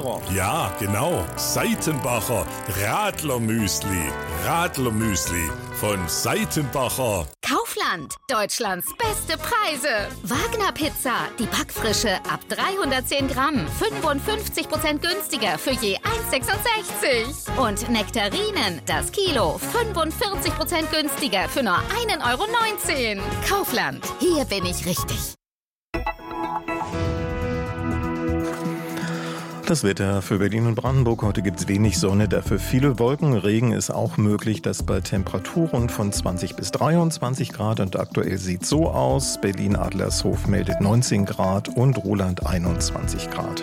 Seitenbacher. Ja, genau. Seitenbacher Radlermüsli. Radlermüsli von Seitenbacher. Kaufland, Deutschlands beste Preise. Wagner Pizza, die Backfrische ab 310 Gramm, 55% günstiger für je 1,66. Und Nektarinen, das Kilo, 45% günstiger für nur 1,19 €. Kaufland, hier bin ich richtig. Das Wetter für Berlin und Brandenburg. Heute gibt es wenig Sonne, dafür viele Wolken. Regen ist auch möglich, das bei Temperaturen von 20 bis 23 Grad. Und aktuell sieht es so aus. Berlin-Adlershof meldet 19 Grad und Roland 21 Grad.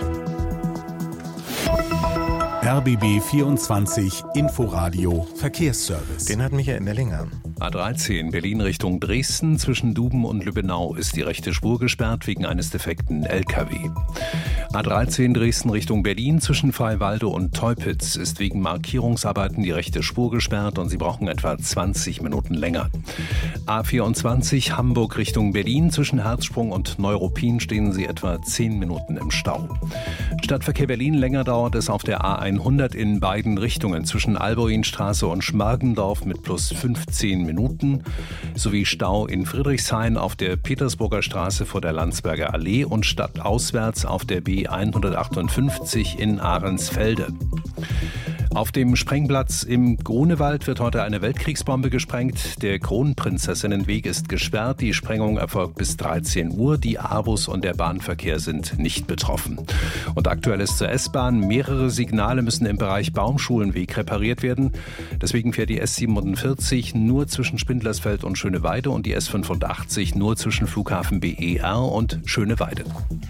RBB 24 Inforadio Verkehrsservice. Den hat Michael Mellinger. A13 Berlin Richtung Dresden zwischen Duben und Lübbenau ist die rechte Spur gesperrt wegen eines defekten LKW. A13 Dresden Richtung Berlin zwischen Freiwalde und Teupitz ist wegen Markierungsarbeiten die rechte Spur gesperrt und Sie brauchen etwa 20 Minuten länger. A24 Hamburg Richtung Berlin zwischen Herzsprung und Neuruppin stehen Sie etwa 10 Minuten im Stau. Stadtverkehr Berlin länger dauert es auf der A100 in beiden Richtungen zwischen Alboinstraße und Schmargendorf mit plus 15 Minuten sowie Stau in Friedrichshain auf der Petersburger Straße vor der Landsberger Allee und stadtauswärts auf der B158 in Ahrensfelde. Auf dem Sprengplatz im Grunewald wird heute eine Weltkriegsbombe gesprengt. Der Kronprinzessinnenweg ist gesperrt. Die Sprengung erfolgt bis 13 Uhr. Die A-Bus und der Bahnverkehr sind nicht betroffen. Und aktuell ist zur S-Bahn. Mehrere Signale müssen im Bereich Baumschulenweg repariert werden. Deswegen fährt die S47 nur zwischen Spindlersfeld und Schöneweide und die S85 nur zwischen Flughafen BER und Schöneweide.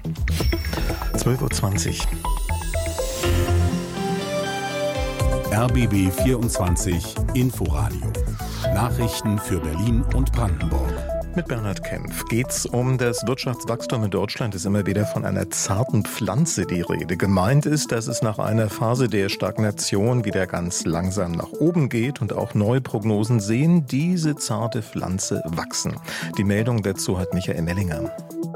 12.20 Uhr. RBB 24 Inforadio. Nachrichten für Berlin und Brandenburg. Mit Bernhard Kempf geht's um das Wirtschaftswachstum in Deutschland. Ist immer wieder von einer zarten Pflanze die Rede. Gemeint ist, dass es nach einer Phase der Stagnation wieder ganz langsam nach oben geht und auch neue Prognosen sehen diese zarte Pflanze wachsen. Die Meldung dazu hat Michael Mellinger.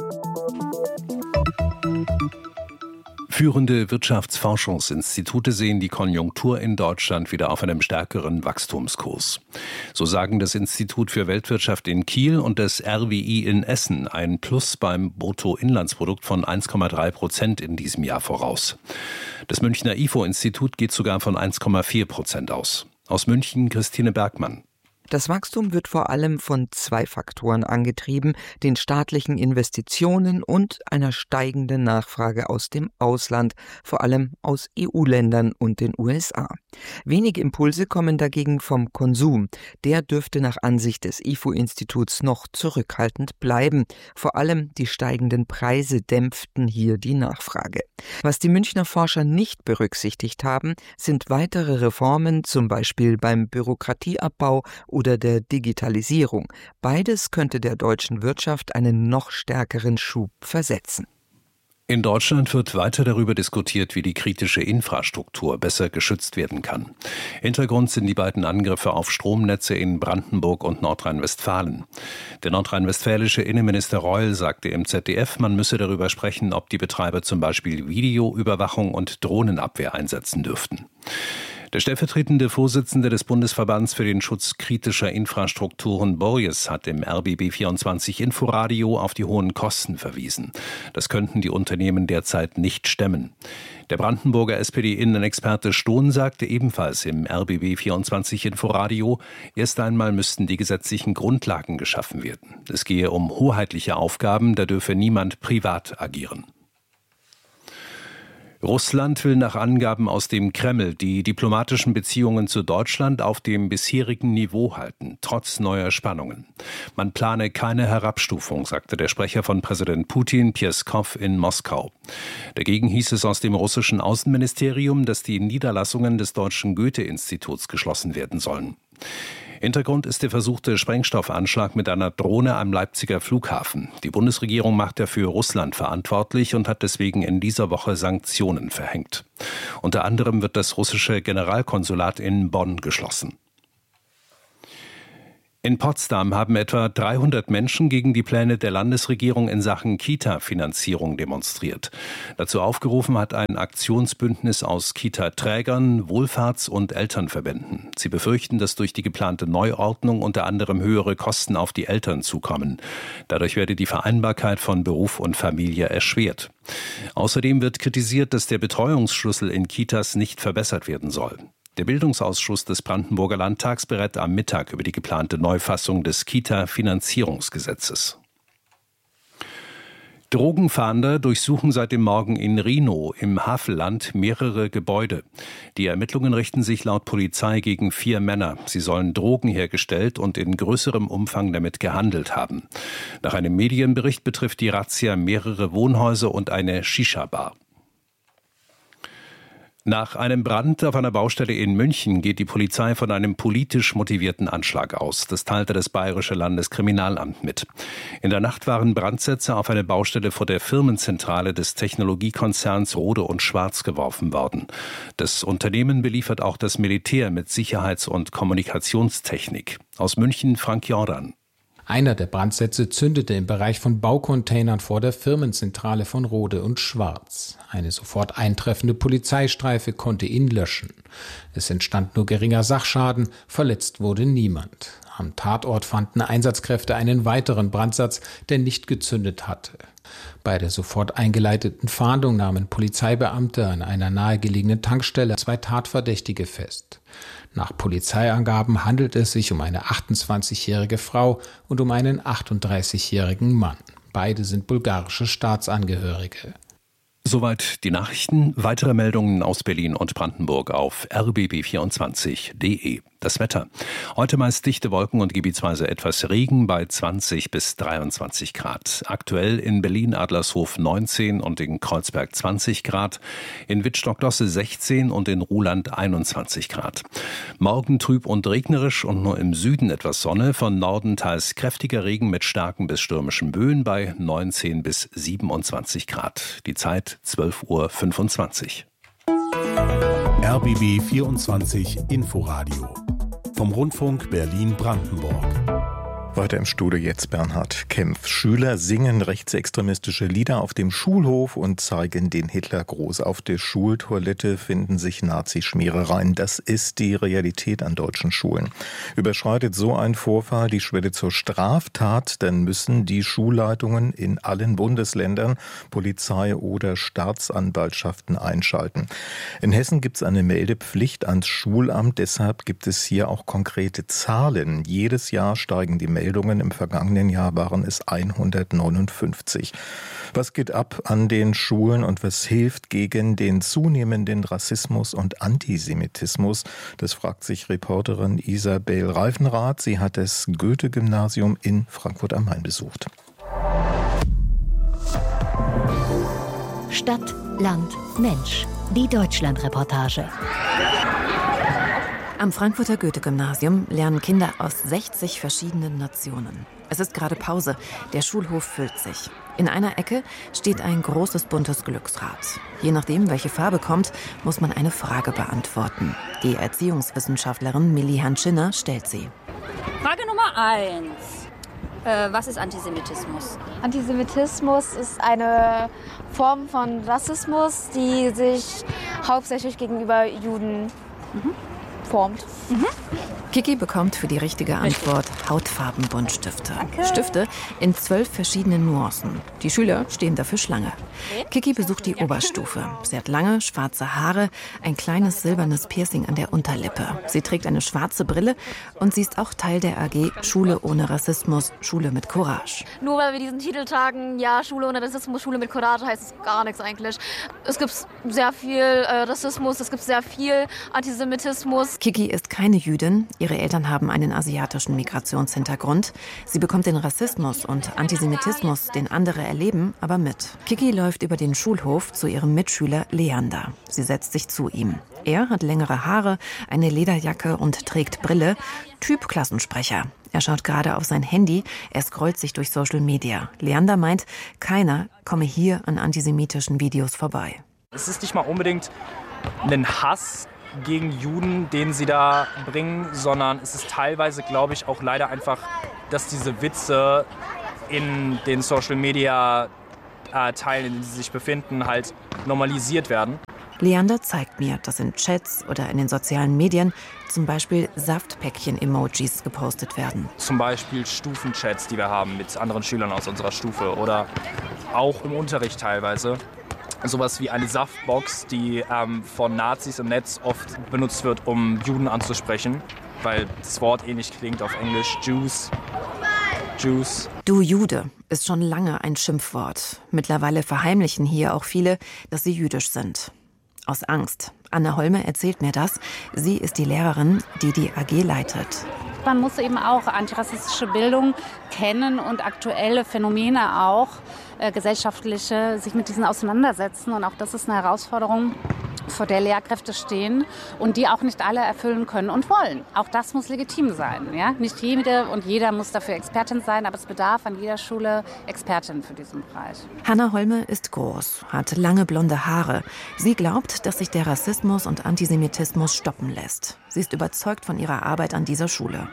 Führende Wirtschaftsforschungsinstitute sehen die Konjunktur in Deutschland wieder auf einem stärkeren Wachstumskurs. So sagen das Institut für Weltwirtschaft in Kiel und das RWI in Essen ein Plus beim Bruttoinlandsprodukt von 1,3% in diesem Jahr voraus. Das Münchner IFO-Institut geht sogar von 1,4% aus. Aus München Christine Bergmann. Das Wachstum wird vor allem von 2 Faktoren angetrieben, den staatlichen Investitionen und einer steigenden Nachfrage aus dem Ausland, vor allem aus EU-Ländern und den USA. Wenige Impulse kommen dagegen vom Konsum. Der dürfte nach Ansicht des IFO-Instituts noch zurückhaltend bleiben. Vor allem die steigenden Preise dämpften hier die Nachfrage. Was die Münchner Forscher nicht berücksichtigt haben, sind weitere Reformen, zum Beispiel beim Bürokratieabbau oder der Digitalisierung. Beides könnte der deutschen Wirtschaft einen noch stärkeren Schub versetzen. In Deutschland wird weiter darüber diskutiert, wie die kritische Infrastruktur besser geschützt werden kann. Hintergrund sind die beiden Angriffe auf Stromnetze in Brandenburg und Nordrhein-Westfalen. Der nordrhein-westfälische Innenminister Reul sagte im ZDF, man müsse darüber sprechen, ob die Betreiber zum Beispiel Videoüberwachung und Drohnenabwehr einsetzen dürften. Der stellvertretende Vorsitzende des Bundesverbands für den Schutz kritischer Infrastrukturen Borjes hat im RBB 24 Inforadio auf die hohen Kosten verwiesen. Das könnten die Unternehmen derzeit nicht stemmen. Der Brandenburger SPD-Innenexperte Stohn sagte ebenfalls im RBB 24 Inforadio, erst einmal müssten die gesetzlichen Grundlagen geschaffen werden. Es gehe um hoheitliche Aufgaben, da dürfe niemand privat agieren. Russland will nach Angaben aus dem Kreml die diplomatischen Beziehungen zu Deutschland auf dem bisherigen Niveau halten, trotz neuer Spannungen. Man plane keine Herabstufung, sagte der Sprecher von Präsident Putin, Pjeskow, in Moskau. Dagegen hieß es aus dem russischen Außenministerium, dass die Niederlassungen des Deutschen Goethe-Instituts geschlossen werden sollen. Hintergrund ist der versuchte Sprengstoffanschlag mit einer Drohne am Leipziger Flughafen. Die Bundesregierung macht dafür Russland verantwortlich und hat deswegen in dieser Woche Sanktionen verhängt. Unter anderem wird das russische Generalkonsulat in Bonn geschlossen. In Potsdam haben etwa 300 Menschen gegen die Pläne der Landesregierung in Sachen Kita-Finanzierung demonstriert. Dazu aufgerufen hat ein Aktionsbündnis aus Kita-Trägern, Wohlfahrts- und Elternverbänden. Sie befürchten, dass durch die geplante Neuordnung unter anderem höhere Kosten auf die Eltern zukommen. Dadurch werde die Vereinbarkeit von Beruf und Familie erschwert. Außerdem wird kritisiert, dass der Betreuungsschlüssel in Kitas nicht verbessert werden soll. Der Bildungsausschuss des Brandenburger Landtags berät am Mittag über die geplante Neufassung des Kita-Finanzierungsgesetzes. Drogenfahnder durchsuchen seit dem Morgen in Rhinow im Havelland mehrere Gebäude. Die Ermittlungen richten sich laut Polizei gegen 4 Männer. Sie sollen Drogen hergestellt und in größerem Umfang damit gehandelt haben. Nach einem Medienbericht betrifft die Razzia mehrere Wohnhäuser und eine Shisha-Bar. Nach einem Brand auf einer Baustelle in München geht die Polizei von einem politisch motivierten Anschlag aus. Das teilte das Bayerische Landeskriminalamt mit. In der Nacht waren Brandsätze auf eine Baustelle vor der Firmenzentrale des Technologiekonzerns Rode und Schwarz geworfen worden. Das Unternehmen beliefert auch das Militär mit Sicherheits- und Kommunikationstechnik. Aus München Frank Jordan. Einer der Brandsätze zündete im Bereich von Baucontainern vor der Firmenzentrale von Rode und Schwarz. Eine sofort eintreffende Polizeistreife konnte ihn löschen. Es entstand nur geringer Sachschaden, verletzt wurde niemand. Am Tatort fanden Einsatzkräfte einen weiteren Brandsatz, der nicht gezündet hatte. Bei der sofort eingeleiteten Fahndung nahmen Polizeibeamte an einer nahegelegenen Tankstelle 2 Tatverdächtige fest. Nach Polizeiangaben handelt es sich um eine 28-jährige Frau und um einen 38-jährigen Mann. Beide sind bulgarische Staatsangehörige. Soweit die Nachrichten. Weitere Meldungen aus Berlin und Brandenburg auf rbb24.de. Das Wetter. Heute meist dichte Wolken und gebietsweise etwas Regen bei 20 bis 23 Grad. Aktuell in Berlin-Adlershof 19 und in Kreuzberg 20 Grad. In Wittstock-Dosse 16 und in Ruhland 21 Grad. Morgen trüb und regnerisch und nur im Süden etwas Sonne. Von Norden teils kräftiger Regen mit starken bis stürmischen Böen bei 19 bis 27 Grad. Die Zeit 12:25 Uhr. RBB 24 Inforadio vom Rundfunk Berlin-Brandenburg. Weiter im Studio jetzt Bernhard Kempf. Schüler singen rechtsextremistische Lieder auf dem Schulhof und zeigen den Hitlergruß. Auf der Schultoilette finden sich Nazischmierereien. Das ist die Realität an deutschen Schulen. Überschreitet so ein Vorfall die Schwelle zur Straftat, dann müssen die Schulleitungen in allen Bundesländern Polizei oder Staatsanwaltschaften einschalten. In Hessen gibt es eine Meldepflicht ans Schulamt. Deshalb gibt es hier auch konkrete Zahlen. Jedes Jahr steigen die Meldungen. Im vergangenen Jahr waren es 159. Was geht ab an den Schulen und was hilft gegen den zunehmenden Rassismus und Antisemitismus? Das fragt sich Reporterin Isabel Reifenrath. Sie hat das Goethe-Gymnasium in Frankfurt am Main besucht. Stadt, Land, Mensch. Die Deutschland-Reportage. Am Frankfurter Goethe-Gymnasium lernen Kinder aus 60 verschiedenen Nationen. Es ist gerade Pause. Der Schulhof füllt sich. In einer Ecke steht ein großes buntes Glücksrad. Je nachdem, welche Farbe kommt, muss man eine Frage beantworten. Die Erziehungswissenschaftlerin Milli Hanschinner stellt sie. Frage Nummer 1. Was ist Antisemitismus? Antisemitismus ist eine Form von Rassismus, die sich hauptsächlich gegenüber Juden formt. Kiki bekommt für die richtige Antwort Hautfarbenbuntstifte. Stifte in 12 verschiedenen Nuancen. Die Schüler stehen dafür Schlange. Kiki besucht die Oberstufe. Sie hat lange, schwarze Haare, ein kleines silbernes Piercing an der Unterlippe. Sie trägt eine schwarze Brille und sie ist auch Teil der AG Schule ohne Rassismus, Schule mit Courage. Nur weil wir diesen Titel tragen, ja, Schule ohne Rassismus, Schule mit Courage, heißt es gar nichts eigentlich. Es gibt sehr viel Rassismus, es gibt sehr viel Antisemitismus. Kiki ist keine Jüdin. Ihre Eltern haben einen asiatischen Migrationshintergrund. Sie bekommt den Rassismus und Antisemitismus, den andere erleben, aber mit. Kiki läuft über den Schulhof zu ihrem Mitschüler Leander. Sie setzt sich zu ihm. Er hat längere Haare, eine Lederjacke und trägt Brille. Typ Klassensprecher. Er schaut gerade auf sein Handy. Er scrollt sich durch Social Media. Leander meint, keiner komme hier an antisemitischen Videos vorbei. Es ist nicht mal unbedingt ein Hass gegen Juden, den sie da bringen, sondern es ist teilweise, glaube ich, auch leider einfach, dass diese Witze in den Social-Media-Teilen, in denen sie sich befinden, halt normalisiert werden. Leander zeigt mir, dass in Chats oder in den sozialen Medien zum Beispiel Saftpäckchen-Emojis gepostet werden. Zum Beispiel Stufenchats, die wir haben mit anderen Schülern aus unserer Stufe oder auch im Unterricht teilweise. Sowas wie eine Saftbox, die von Nazis im Netz oft benutzt wird, um Juden anzusprechen, weil das Wort ähnlich klingt auf Englisch. Jews. Du Jude ist schon lange ein Schimpfwort. Mittlerweile verheimlichen hier auch viele, dass sie jüdisch sind. Aus Angst. Anna Holme erzählt mir das. Sie ist die Lehrerin, die die AG leitet. Man muss eben auch antirassistische Bildung kennen und aktuelle Phänomene auch, gesellschaftliche, sich mit diesen auseinandersetzen. Und auch das ist eine Herausforderung, vor der Lehrkräfte stehen und die auch nicht alle erfüllen können und wollen. Auch das muss legitim sein. Ja? Nicht jede und jeder muss dafür Expertin sein, aber es bedarf an jeder Schule Expertin für diesen Bereich. Hanna Holme ist groß, hat lange blonde Haare. Sie glaubt, dass sich der Rassismus und Antisemitismus stoppen lässt. Sie ist überzeugt von ihrer Arbeit an dieser Schule.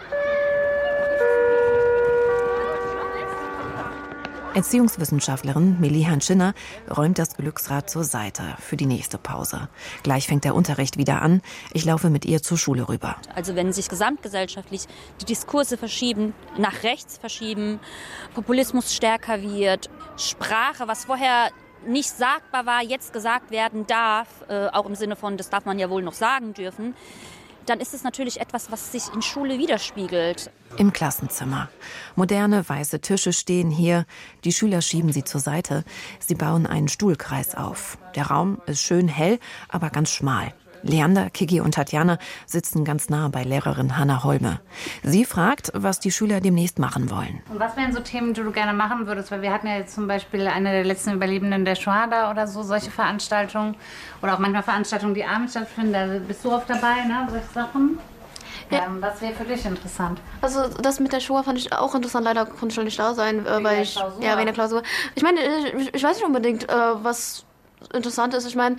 Erziehungswissenschaftlerin Melihan Schinner räumt das Glücksrad zur Seite für die nächste Pause. Gleich fängt der Unterricht wieder an. Ich laufe mit ihr zur Schule rüber. Also wenn sich gesamtgesellschaftlich die Diskurse verschieben, nach rechts verschieben, Populismus stärker wird, Sprache, was vorher nicht sagbar war, jetzt gesagt werden darf, auch im Sinne von, das darf man ja wohl noch sagen dürfen, dann ist es natürlich etwas, was sich in Schule widerspiegelt. Im Klassenzimmer. Moderne weiße Tische stehen hier. Die Schüler schieben sie zur Seite. Sie bauen einen Stuhlkreis auf. Der Raum ist schön hell, aber ganz schmal. Leander, Kiki und Tatjana sitzen ganz nah bei Lehrerin Hanna Holme. Sie fragt, was die Schüler demnächst machen wollen. Und was wären so Themen, die du gerne machen würdest? Weil wir hatten ja jetzt zum Beispiel eine der letzten Überlebenden der Shoah da oder so, solche Veranstaltungen. Oder auch manchmal Veranstaltungen, die abends stattfinden. Da bist du oft dabei, ne? Solche Sachen. Ja. Was wäre für dich interessant? Also das mit der Shoah fand ich auch interessant. Leider konnte ich schon nicht da sein, weil ich wegen der Klausur. Ich meine, ich weiß nicht unbedingt, was interessant ist. Ich meine,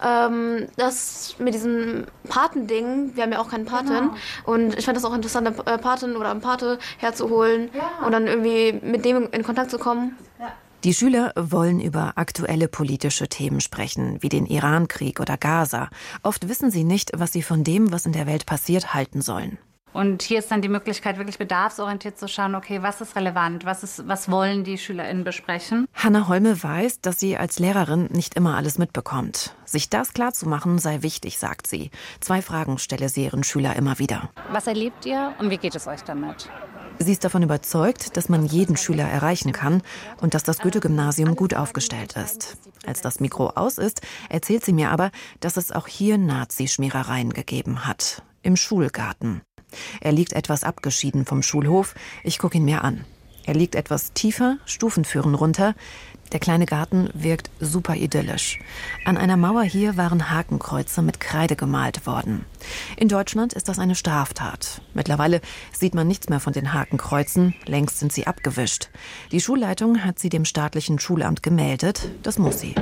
das mit diesem Patending, wir haben ja auch keinen Paten. Genau. Und ich fand das auch interessant, eine Patin oder einen Pate herzuholen und dann irgendwie mit dem in Kontakt zu kommen. Ja. Die Schüler wollen über aktuelle politische Themen sprechen, wie den Irankrieg oder Gaza. Oft wissen sie nicht, was sie von dem, was in der Welt passiert, halten sollen. Und hier ist dann die Möglichkeit, wirklich bedarfsorientiert zu schauen, okay, was ist relevant, was wollen die SchülerInnen besprechen? Hanna Holme weiß, dass sie als Lehrerin nicht immer alles mitbekommt. Sich das klarzumachen sei wichtig, sagt sie. 2 Fragen stelle sie ihren Schüler immer wieder. Was erlebt ihr und wie geht es euch damit? Sie ist davon überzeugt, dass man jeden Schüler erreichen kann und dass das Goethe-Gymnasium gut aufgestellt ist. Als das Mikro aus ist, erzählt sie mir aber, dass es auch hier Nazischmierereien gegeben hat. Im Schulgarten. Er liegt etwas abgeschieden vom Schulhof. Ich gucke ihn mir an. Er liegt etwas tiefer, Stufen führen runter. Der kleine Garten wirkt super idyllisch. An einer Mauer hier waren Hakenkreuze mit Kreide gemalt worden. In Deutschland ist das eine Straftat. Mittlerweile sieht man nichts mehr von den Hakenkreuzen. Längst sind sie abgewischt. Die Schulleitung hat sie dem staatlichen Schulamt gemeldet. Das muss sie.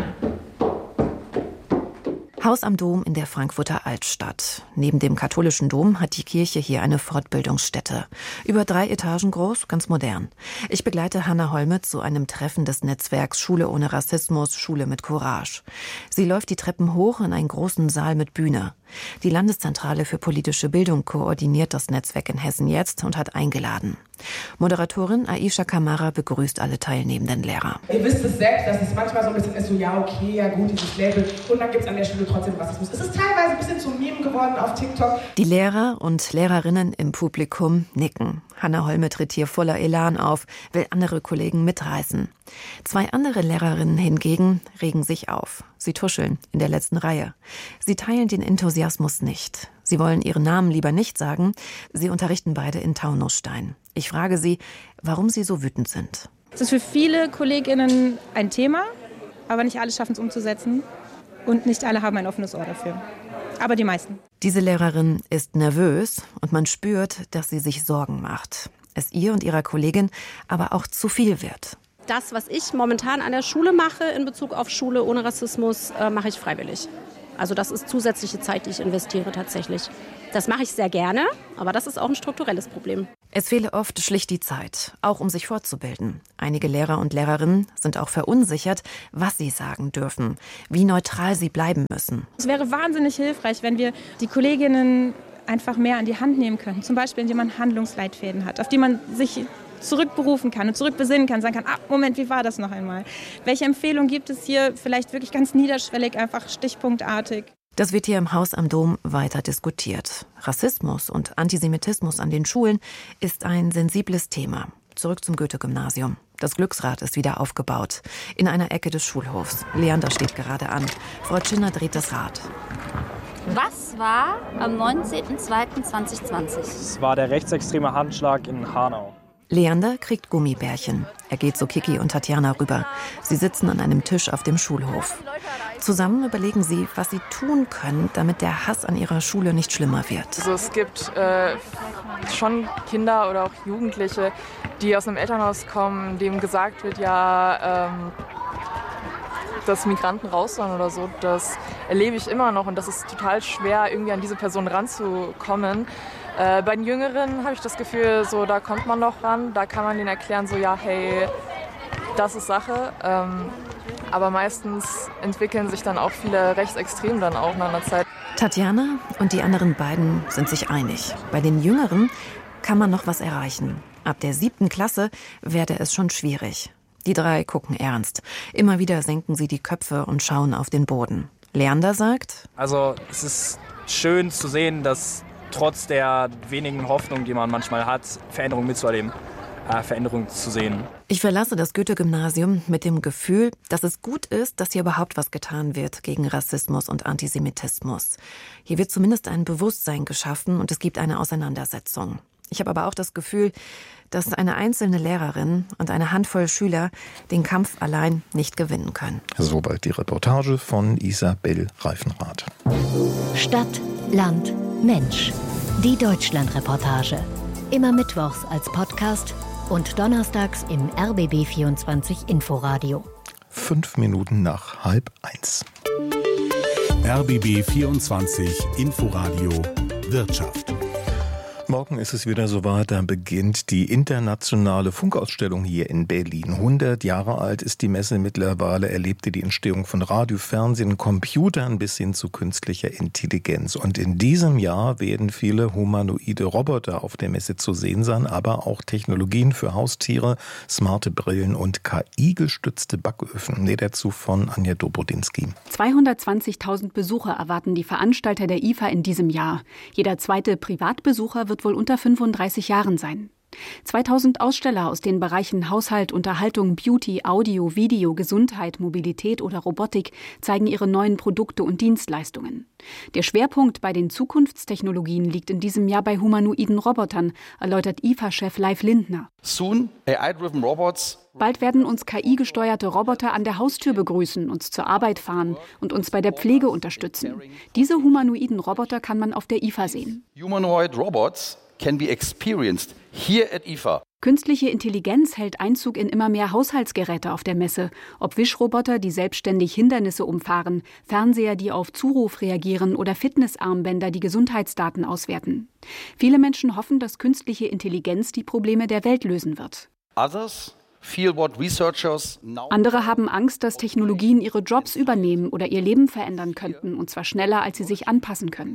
Haus am Dom in der Frankfurter Altstadt. Neben dem katholischen Dom hat die Kirche hier eine Fortbildungsstätte. Über 3 Etagen groß, ganz modern. Ich begleite Hanna Holme zu einem Treffen des Netzwerks Schule ohne Rassismus, Schule mit Courage. Sie läuft die Treppen hoch in einen großen Saal mit Bühne. Die Landeszentrale für politische Bildung koordiniert das Netzwerk in Hessen jetzt und hat eingeladen. Moderatorin Aisha Kamara begrüßt alle teilnehmenden Lehrer. Ihr wisst es selbst, dass es manchmal so ein bisschen ist, so ja okay, ja gut, dieses Label und dann gibt es an der Schule trotzdem Rassismus. Es ist teilweise ein bisschen zum Meme geworden auf TikTok. Die Lehrer und Lehrerinnen im Publikum nicken. Hanna Holme tritt hier voller Elan auf, will andere Kollegen mitreißen. 2 andere Lehrerinnen hingegen regen sich auf. Sie tuscheln in der letzten Reihe. Sie teilen den Enthusiasmus nicht. Sie wollen ihren Namen lieber nicht sagen. Sie unterrichten beide in Taunusstein. Ich frage sie, warum sie so wütend sind. Es ist für viele KollegInnen ein Thema, aber nicht alle schaffen es umzusetzen. Und nicht alle haben ein offenes Ohr dafür. Aber die meisten. Diese Lehrerin ist nervös und man spürt, dass sie sich Sorgen macht. Es ihr und ihrer Kollegin aber auch zu viel wird. Das, was ich momentan an der Schule mache in Bezug auf Schule ohne Rassismus, mache ich freiwillig. Also das ist zusätzliche Zeit, die ich investiere tatsächlich. Das mache ich sehr gerne, aber das ist auch ein strukturelles Problem. Es fehle oft schlicht die Zeit, auch um sich fortzubilden. Einige Lehrer und Lehrerinnen sind auch verunsichert, was sie sagen dürfen, wie neutral sie bleiben müssen. Es wäre wahnsinnig hilfreich, wenn wir die Kolleginnen einfach mehr an die Hand nehmen könnten. Zum Beispiel, wenn jemand Handlungsleitfäden hat, auf die man sich zurückberufen kann und zurückbesinnen kann, sagen kann, Moment, wie war das noch einmal? Welche Empfehlung gibt es hier, vielleicht wirklich ganz niederschwellig, einfach stichpunktartig? Das wird hier im Haus am Dom weiter diskutiert. Rassismus und Antisemitismus an den Schulen ist ein sensibles Thema. Zurück zum Goethe-Gymnasium. Das Glücksrad ist wieder aufgebaut. In einer Ecke des Schulhofs. Leander steht gerade an. Frau Tschinner dreht das Rad. Was war am 19.02.2020? Es war der rechtsextreme Handschlag in Hanau. Leander kriegt Gummibärchen. Er geht zu Kiki und Tatjana rüber. Sie sitzen an einem Tisch auf dem Schulhof. Zusammen überlegen sie, was sie tun können, damit der Hass an ihrer Schule nicht schlimmer wird. Also es gibt schon Kinder oder auch Jugendliche, die aus einem Elternhaus kommen, dem gesagt wird, dass Migranten raus sollen oder so. Das erlebe ich immer noch und das ist total schwer, irgendwie an diese Person ranzukommen. Bei den Jüngeren habe ich das Gefühl, so, da kommt man noch ran, da kann man denen erklären, so ja, hey, das ist Sache. Aber meistens entwickeln sich dann auch viele Rechtsextreme dann auch nach einer Zeit. Tatjana und die anderen beiden sind sich einig. Bei den Jüngeren kann man noch was erreichen. Ab der 7. Klasse werde es schon schwierig. Die drei gucken ernst. Immer wieder senken sie die Köpfe und schauen auf den Boden. Leander sagt: Also es ist schön zu sehen, dass trotz der wenigen Hoffnung, die man manchmal hat, Veränderungen mitzuerleben, Veränderungen zu sehen. Ich verlasse das Goethe-Gymnasium mit dem Gefühl, dass es gut ist, dass hier überhaupt was getan wird gegen Rassismus und Antisemitismus. Hier wird zumindest ein Bewusstsein geschaffen und es gibt eine Auseinandersetzung. Ich habe aber auch das Gefühl, dass eine einzelne Lehrerin und eine Handvoll Schüler den Kampf allein nicht gewinnen können. Soweit die Reportage von Isabel Reifenrath. Stadt, Land, Mensch. Die Deutschland-Reportage. Immer mittwochs als Podcast und donnerstags im RBB24 Inforadio. 5 Minuten nach 12:30. RBB24 Inforadio Wirtschaft. Morgen ist es wieder soweit, da beginnt die internationale Funkausstellung hier in Berlin. 100 Jahre alt ist die Messe mittlerweile, erlebte die Entstehung von Radio, Fernsehen, Computern bis hin zu künstlicher Intelligenz. Und in diesem Jahr werden viele humanoide Roboter auf der Messe zu sehen sein, aber auch Technologien für Haustiere, smarte Brillen und KI-gestützte Backöfen. Nee, dazu von Anja Dobrodinsky. 220.000 Besucher erwarten die Veranstalter der IFA in diesem Jahr. Jeder zweite Privatbesucher wird wohl unter 35 Jahren sein. 2000 Aussteller aus den Bereichen Haushalt, Unterhaltung, Beauty, Audio, Video, Gesundheit, Mobilität oder Robotik zeigen ihre neuen Produkte und Dienstleistungen. Der Schwerpunkt bei den Zukunftstechnologien liegt in diesem Jahr bei humanoiden Robotern, erläutert IFA-Chef Leif Lindner. Soon, AI-driven robots. Bald werden uns KI-gesteuerte Roboter an der Haustür begrüßen, uns zur Arbeit fahren und uns bei der Pflege unterstützen. Diese humanoiden Roboter kann man auf der IFA sehen. Humanoid robots can be experienced here at IFA. Künstliche Intelligenz hält Einzug in immer mehr Haushaltsgeräte auf der Messe. Ob Wischroboter, die selbstständig Hindernisse umfahren, Fernseher, die auf Zuruf reagieren oder Fitnessarmbänder, die Gesundheitsdaten auswerten. Viele Menschen hoffen, dass künstliche Intelligenz die Probleme der Welt lösen wird. Andere haben Angst, dass Technologien ihre Jobs übernehmen oder ihr Leben verändern könnten, und zwar schneller, als sie sich anpassen können.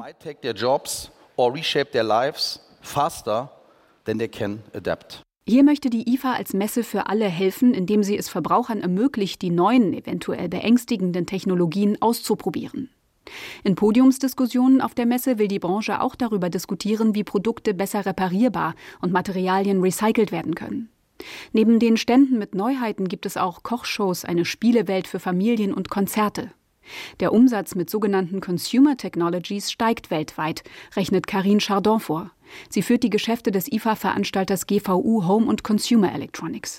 Faster than they can adapt. Hier möchte die IFA als Messe für alle helfen, indem sie es Verbrauchern ermöglicht, die neuen, eventuell beängstigenden Technologien auszuprobieren. In Podiumsdiskussionen auf der Messe will die Branche auch darüber diskutieren, wie Produkte besser reparierbar und Materialien recycelt werden können. Neben den Ständen mit Neuheiten gibt es auch Kochshows, eine Spielewelt für Familien und Konzerte. Der Umsatz mit sogenannten Consumer Technologies steigt weltweit, rechnet Karine Chardon vor. Sie führt die Geschäfte des IFA-Veranstalters GVU Home und Consumer Electronics.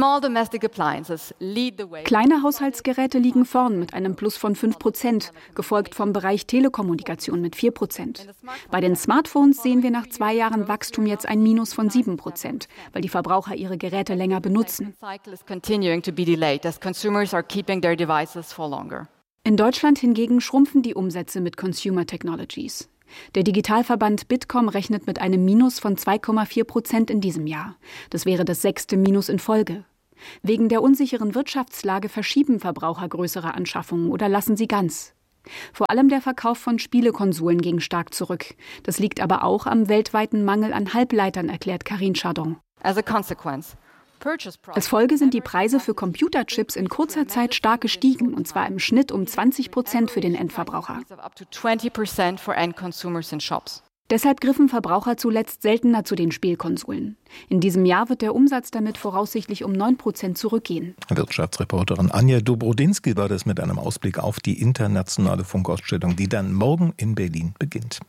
Kleine Haushaltsgeräte liegen vorn mit einem Plus von 5%, gefolgt vom Bereich Telekommunikation mit 4%. Bei den Smartphones sehen wir nach 2 Jahren Wachstum jetzt ein Minus von 7%, weil die Verbraucher ihre Geräte länger benutzen. In Deutschland hingegen schrumpfen die Umsätze mit Consumer Technologies. Der Digitalverband Bitkom rechnet mit einem Minus von 2,4% in diesem Jahr. Das wäre das 6. Minus in Folge. Wegen der unsicheren Wirtschaftslage verschieben Verbraucher größere Anschaffungen oder lassen sie ganz. Vor allem der Verkauf von Spielekonsolen ging stark zurück. Das liegt aber auch am weltweiten Mangel an Halbleitern, erklärt Karin Chardon. Als Folge sind die Preise für Computerchips in kurzer Zeit stark gestiegen, und zwar im Schnitt um 20% für den Endverbraucher. Deshalb griffen Verbraucher zuletzt seltener zu den Spielkonsolen. In diesem Jahr wird der Umsatz damit voraussichtlich um 9% zurückgehen. Wirtschaftsreporterin Anja Dobrodinsky war das mit einem Ausblick auf die internationale Funkausstellung, die dann morgen in Berlin beginnt.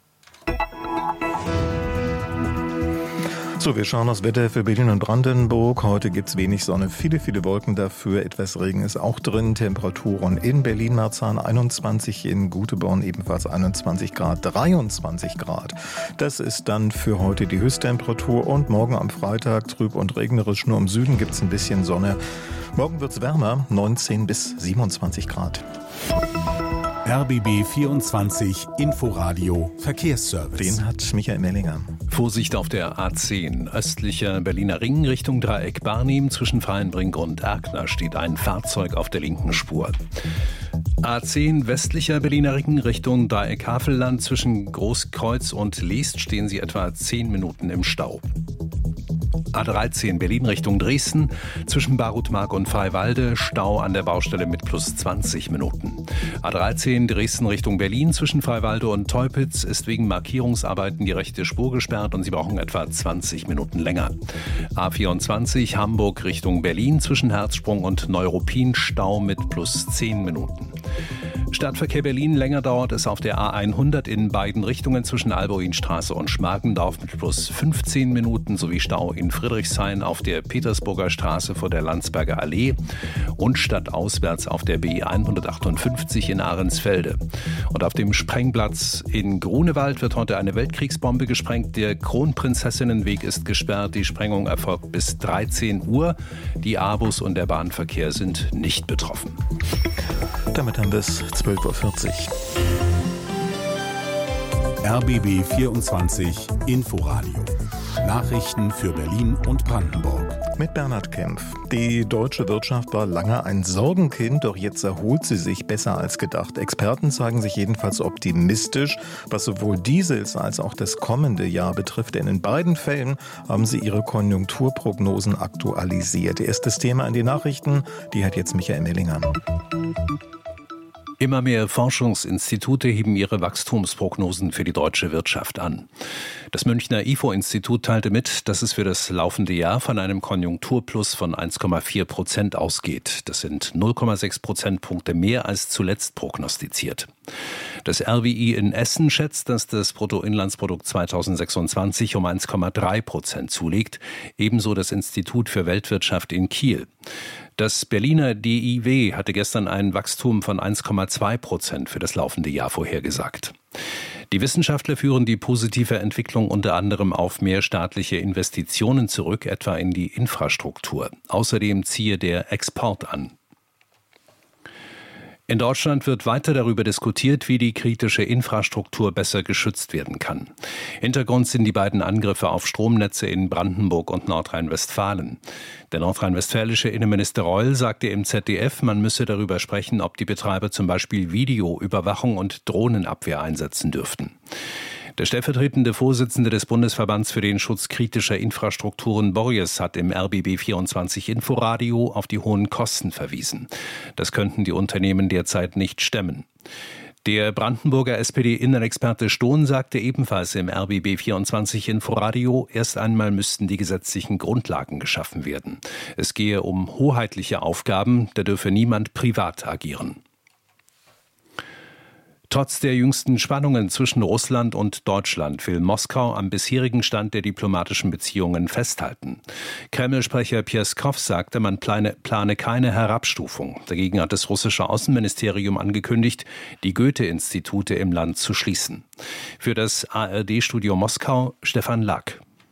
So, wir schauen aufs Wetter für Berlin und Brandenburg. Heute gibt es wenig Sonne, viele Wolken dafür. Etwas Regen ist auch drin. Temperaturen in Berlin-Marzahn 21, in Güteborn ebenfalls 21 Grad, 23 Grad. Das ist dann für heute die Höchsttemperatur. Und morgen am Freitag trüb und regnerisch. Nur im Süden gibt es ein bisschen Sonne. Morgen wird es wärmer, 19 bis 27 Grad. RBB 24 Inforadio Verkehrsservice. Den hat Michael Mellinger. Vorsicht auf der A10. Östlicher Berliner Ring Richtung Dreieck Barnim. Zwischen Freienbrink und Erkner steht ein Fahrzeug auf der linken Spur. A10 westlicher Berliner Ring Richtung Dreieck Havelland. Zwischen Großkreuz und Leest stehen sie etwa 10 Minuten im Stau. A13 Berlin Richtung Dresden, zwischen Barutmark und Freiwalde, Stau an der Baustelle mit plus 20 Minuten. A13 Dresden Richtung Berlin, zwischen Freiwalde und Teupitz ist wegen Markierungsarbeiten die rechte Spur gesperrt und Sie brauchen etwa 20 Minuten länger. A24 Hamburg Richtung Berlin, zwischen Herzsprung und Neuruppin, Stau mit plus 10 Minuten. Stadtverkehr Berlin, länger dauert es auf der A100 in beiden Richtungen zwischen Alboinstraße und Schmargendorf mit plus 15 Minuten sowie Stau in Friedrichshain auf der Petersburger Straße vor der Landsberger Allee und stadtauswärts auf der B 158 in Ahrensfelde. Und auf dem Sprengplatz in Grunewald wird heute eine Weltkriegsbombe gesprengt. Der Kronprinzessinnenweg ist gesperrt. Die Sprengung erfolgt bis 13 Uhr. Die A-Bus und der Bahnverkehr sind nicht betroffen. Damit haben wir es 12.40 Uhr. RBB 24 Inforadio. Nachrichten für Berlin und Brandenburg. Mit Bernhard Kempf. Die deutsche Wirtschaft war lange ein Sorgenkind, doch jetzt erholt sie sich besser als gedacht. Experten zeigen sich jedenfalls optimistisch, was sowohl dieses als auch das kommende Jahr betrifft. Denn in beiden Fällen haben sie ihre Konjunkturprognosen aktualisiert. Erstes Thema in die Nachrichten, die hat jetzt Michael Mellinger. Immer mehr Forschungsinstitute heben ihre Wachstumsprognosen für die deutsche Wirtschaft an. Das Münchner IFO-Institut teilte mit, dass es für das laufende Jahr von einem Konjunkturplus von 1,4% ausgeht. Das sind 0,6 Prozentpunkte mehr als zuletzt prognostiziert. Das RWI in Essen schätzt, dass das Bruttoinlandsprodukt 2026 um 1,3% zulegt, ebenso das Institut für Weltwirtschaft in Kiel. Das Berliner DIW hatte gestern ein Wachstum von 1,2% für das laufende Jahr vorhergesagt. Die Wissenschaftler führen die positive Entwicklung unter anderem auf mehr staatliche Investitionen zurück, etwa in die Infrastruktur. Außerdem ziehe der Export an. In Deutschland wird weiter darüber diskutiert, wie die kritische Infrastruktur besser geschützt werden kann. Hintergrund sind die beiden Angriffe auf Stromnetze in Brandenburg und Nordrhein-Westfalen. Der nordrhein-westfälische Innenminister Reul sagte im ZDF, man müsse darüber sprechen, ob die Betreiber zum Beispiel Video, Überwachung und Drohnenabwehr einsetzen dürften. Der stellvertretende Vorsitzende des Bundesverbands für den Schutz kritischer Infrastrukturen, Borjes, hat im RBB 24 Inforadio auf die hohen Kosten verwiesen. Das könnten die Unternehmen derzeit nicht stemmen. Der Brandenburger SPD-Innenexperte Stohn sagte ebenfalls im RBB 24 Inforadio, erst einmal müssten die gesetzlichen Grundlagen geschaffen werden. Es gehe um hoheitliche Aufgaben, da dürfe niemand privat agieren. Trotz der jüngsten Spannungen zwischen Russland und Deutschland will Moskau am bisherigen Stand der diplomatischen Beziehungen festhalten. Kreml-Sprecher Pjeskow sagte, man plane keine Herabstufung. Dagegen hat das russische Außenministerium angekündigt, die Goethe-Institute im Land zu schließen. Für das ARD-Studio Moskau Stefan Lack.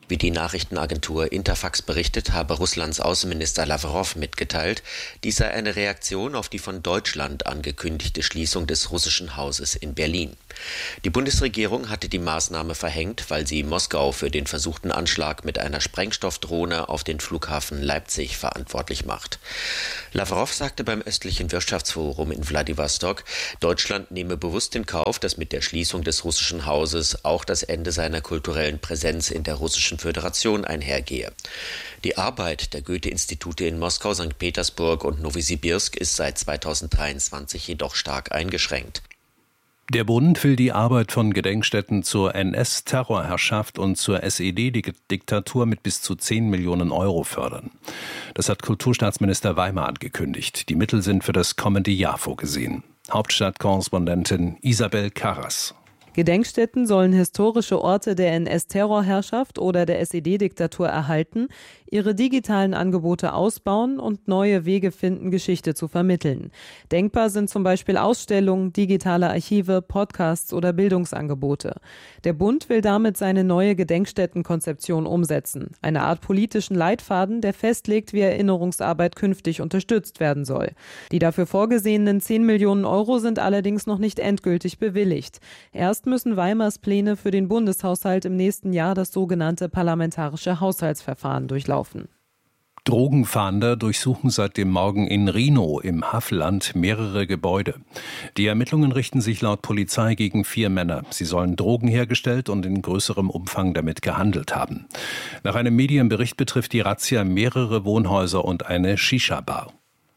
Wie die Nachrichtenagentur Interfax berichtet, habe Russlands Außenminister Lavrov mitgeteilt, dies sei eine Reaktion auf die von Deutschland angekündigte Schließung des russischen Hauses in Berlin. Die Bundesregierung hatte die Maßnahme verhängt, weil sie Moskau für den versuchten Anschlag mit einer Sprengstoffdrohne auf den Flughafen Leipzig verantwortlich macht. Lavrov sagte beim östlichen Wirtschaftsforum in Wladiwostok, Deutschland nehme bewusst in Kauf, dass mit der Schließung des russischen Hauses auch das Ende seiner kulturellen Präsenz in der Russischen Föderation einhergehe. Die Arbeit der Goethe-Institute in Moskau, St. Petersburg und Nowosibirsk ist seit 2023 jedoch stark eingeschränkt. Der Bund will die Arbeit von Gedenkstätten zur NS-Terrorherrschaft und zur SED-Diktatur mit bis zu 10 Millionen Euro fördern. Das hat Kulturstaatsminister Weimer angekündigt. Die Mittel sind für das kommende Jahr vorgesehen. Hauptstadtkorrespondentin Isabel Karras. Gedenkstätten sollen historische Orte der NS-Terrorherrschaft oder der SED-Diktatur erhalten, ihre digitalen Angebote ausbauen und neue Wege finden, Geschichte zu vermitteln. Denkbar sind zum Beispiel Ausstellungen, digitale Archive, Podcasts oder Bildungsangebote. Der Bund will damit seine neue Gedenkstättenkonzeption umsetzen. Eine Art politischen Leitfaden, der festlegt, wie Erinnerungsarbeit künftig unterstützt werden soll. Die dafür vorgesehenen 10 Millionen Euro sind allerdings noch nicht endgültig bewilligt. Erst müssen Weimars Pläne für den Bundeshaushalt im nächsten Jahr das sogenannte parlamentarische Haushaltsverfahren durchlaufen. Drogenfahnder durchsuchen seit dem Morgen in Rhino im Havelland mehrere Gebäude. Die Ermittlungen richten sich laut Polizei gegen 4 Männer. Sie sollen Drogen hergestellt und in größerem Umfang damit gehandelt haben. Nach einem Medienbericht betrifft die Razzia mehrere Wohnhäuser und eine Shisha-Bar.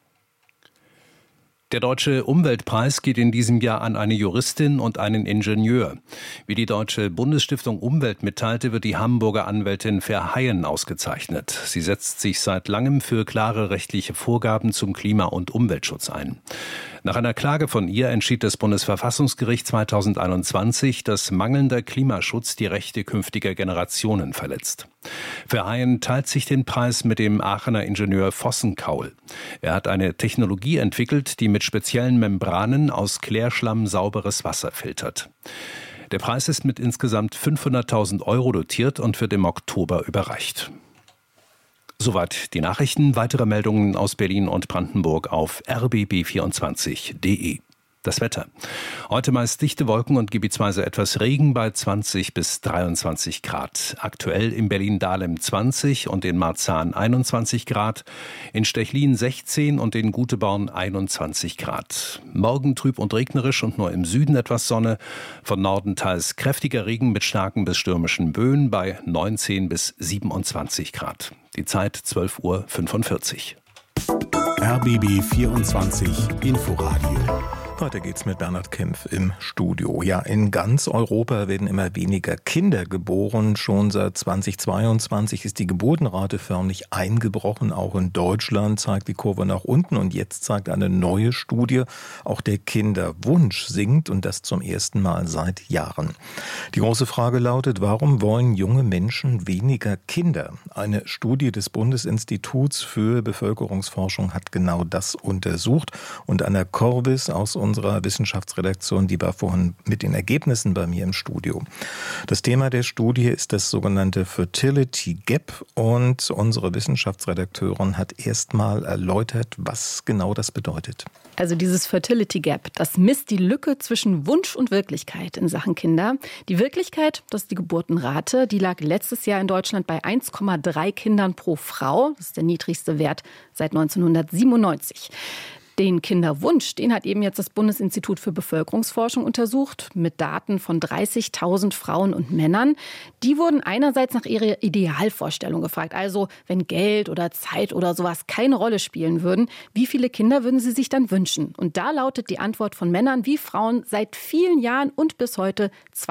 Der Deutsche Umweltpreis geht in diesem Jahr an eine Juristin und einen Ingenieur. Wie die Deutsche Bundesstiftung Umwelt mitteilte, wird die Hamburger Anwältin Verheyen ausgezeichnet. Sie setzt sich seit langem für klare rechtliche Vorgaben zum Klima- und Umweltschutz ein. Nach einer Klage von ihr entschied das Bundesverfassungsgericht 2021, dass mangelnder Klimaschutz die Rechte künftiger Generationen verletzt. Verheyen teilt sich den Preis mit dem Aachener Ingenieur Vossenkaul. Er hat eine Technologie entwickelt, die mit speziellen Membranen aus Klärschlamm sauberes Wasser filtert. Der Preis ist mit insgesamt 500.000 Euro dotiert und wird im Oktober überreicht. Soweit die Nachrichten. Weitere Meldungen aus Berlin und Brandenburg auf rbb24.de. Das Wetter. Heute meist dichte Wolken und gebietsweise etwas Regen bei 20 bis 23 Grad. Aktuell in Berlin-Dahlem 20 und in Marzahn 21 Grad, in Stechlin 16 und in Guteborn 21 Grad. Morgen trüb und regnerisch und nur im Süden etwas Sonne. Von Norden teils kräftiger Regen mit starken bis stürmischen Böen bei 19 bis 27 Grad. Die Zeit 12:45 Uhr. RBB 24 Inforadio. Weiter geht's mit Bernhard Kempf im Studio. Ja, in ganz Europa werden immer weniger Kinder geboren. Schon seit 2022 ist die Geburtenrate förmlich eingebrochen. Auch in Deutschland zeigt die Kurve nach unten. Und jetzt zeigt eine neue Studie, auch der Kinderwunsch sinkt und das zum ersten Mal seit Jahren. Die große Frage lautet, warum wollen junge Menschen weniger Kinder? Eine Studie des Bundesinstituts für Bevölkerungsforschung hat genau das untersucht. Und Anna Korbis aus unserer Wissenschaftsredaktion, die war vorhin mit den Ergebnissen bei mir im Studio. Das Thema der Studie ist das sogenannte Fertility Gap und unsere Wissenschaftsredakteurin hat erstmal erläutert, was genau das bedeutet. Also dieses Fertility Gap, das misst die Lücke zwischen Wunsch und Wirklichkeit in Sachen Kinder. Die Wirklichkeit, das ist die Geburtenrate, die lag letztes Jahr in Deutschland bei 1,3 Kindern pro Frau. Das ist der niedrigste Wert seit 1997. Den Kinderwunsch, den hat eben jetzt das Bundesinstitut für Bevölkerungsforschung untersucht, mit Daten von 30.000 Frauen und Männern. Die wurden einerseits nach ihrer Idealvorstellung gefragt, also wenn Geld oder Zeit oder sowas keine Rolle spielen würden, wie viele Kinder würden sie sich dann wünschen? Und da lautet die Antwort von Männern wie Frauen seit vielen Jahren und bis heute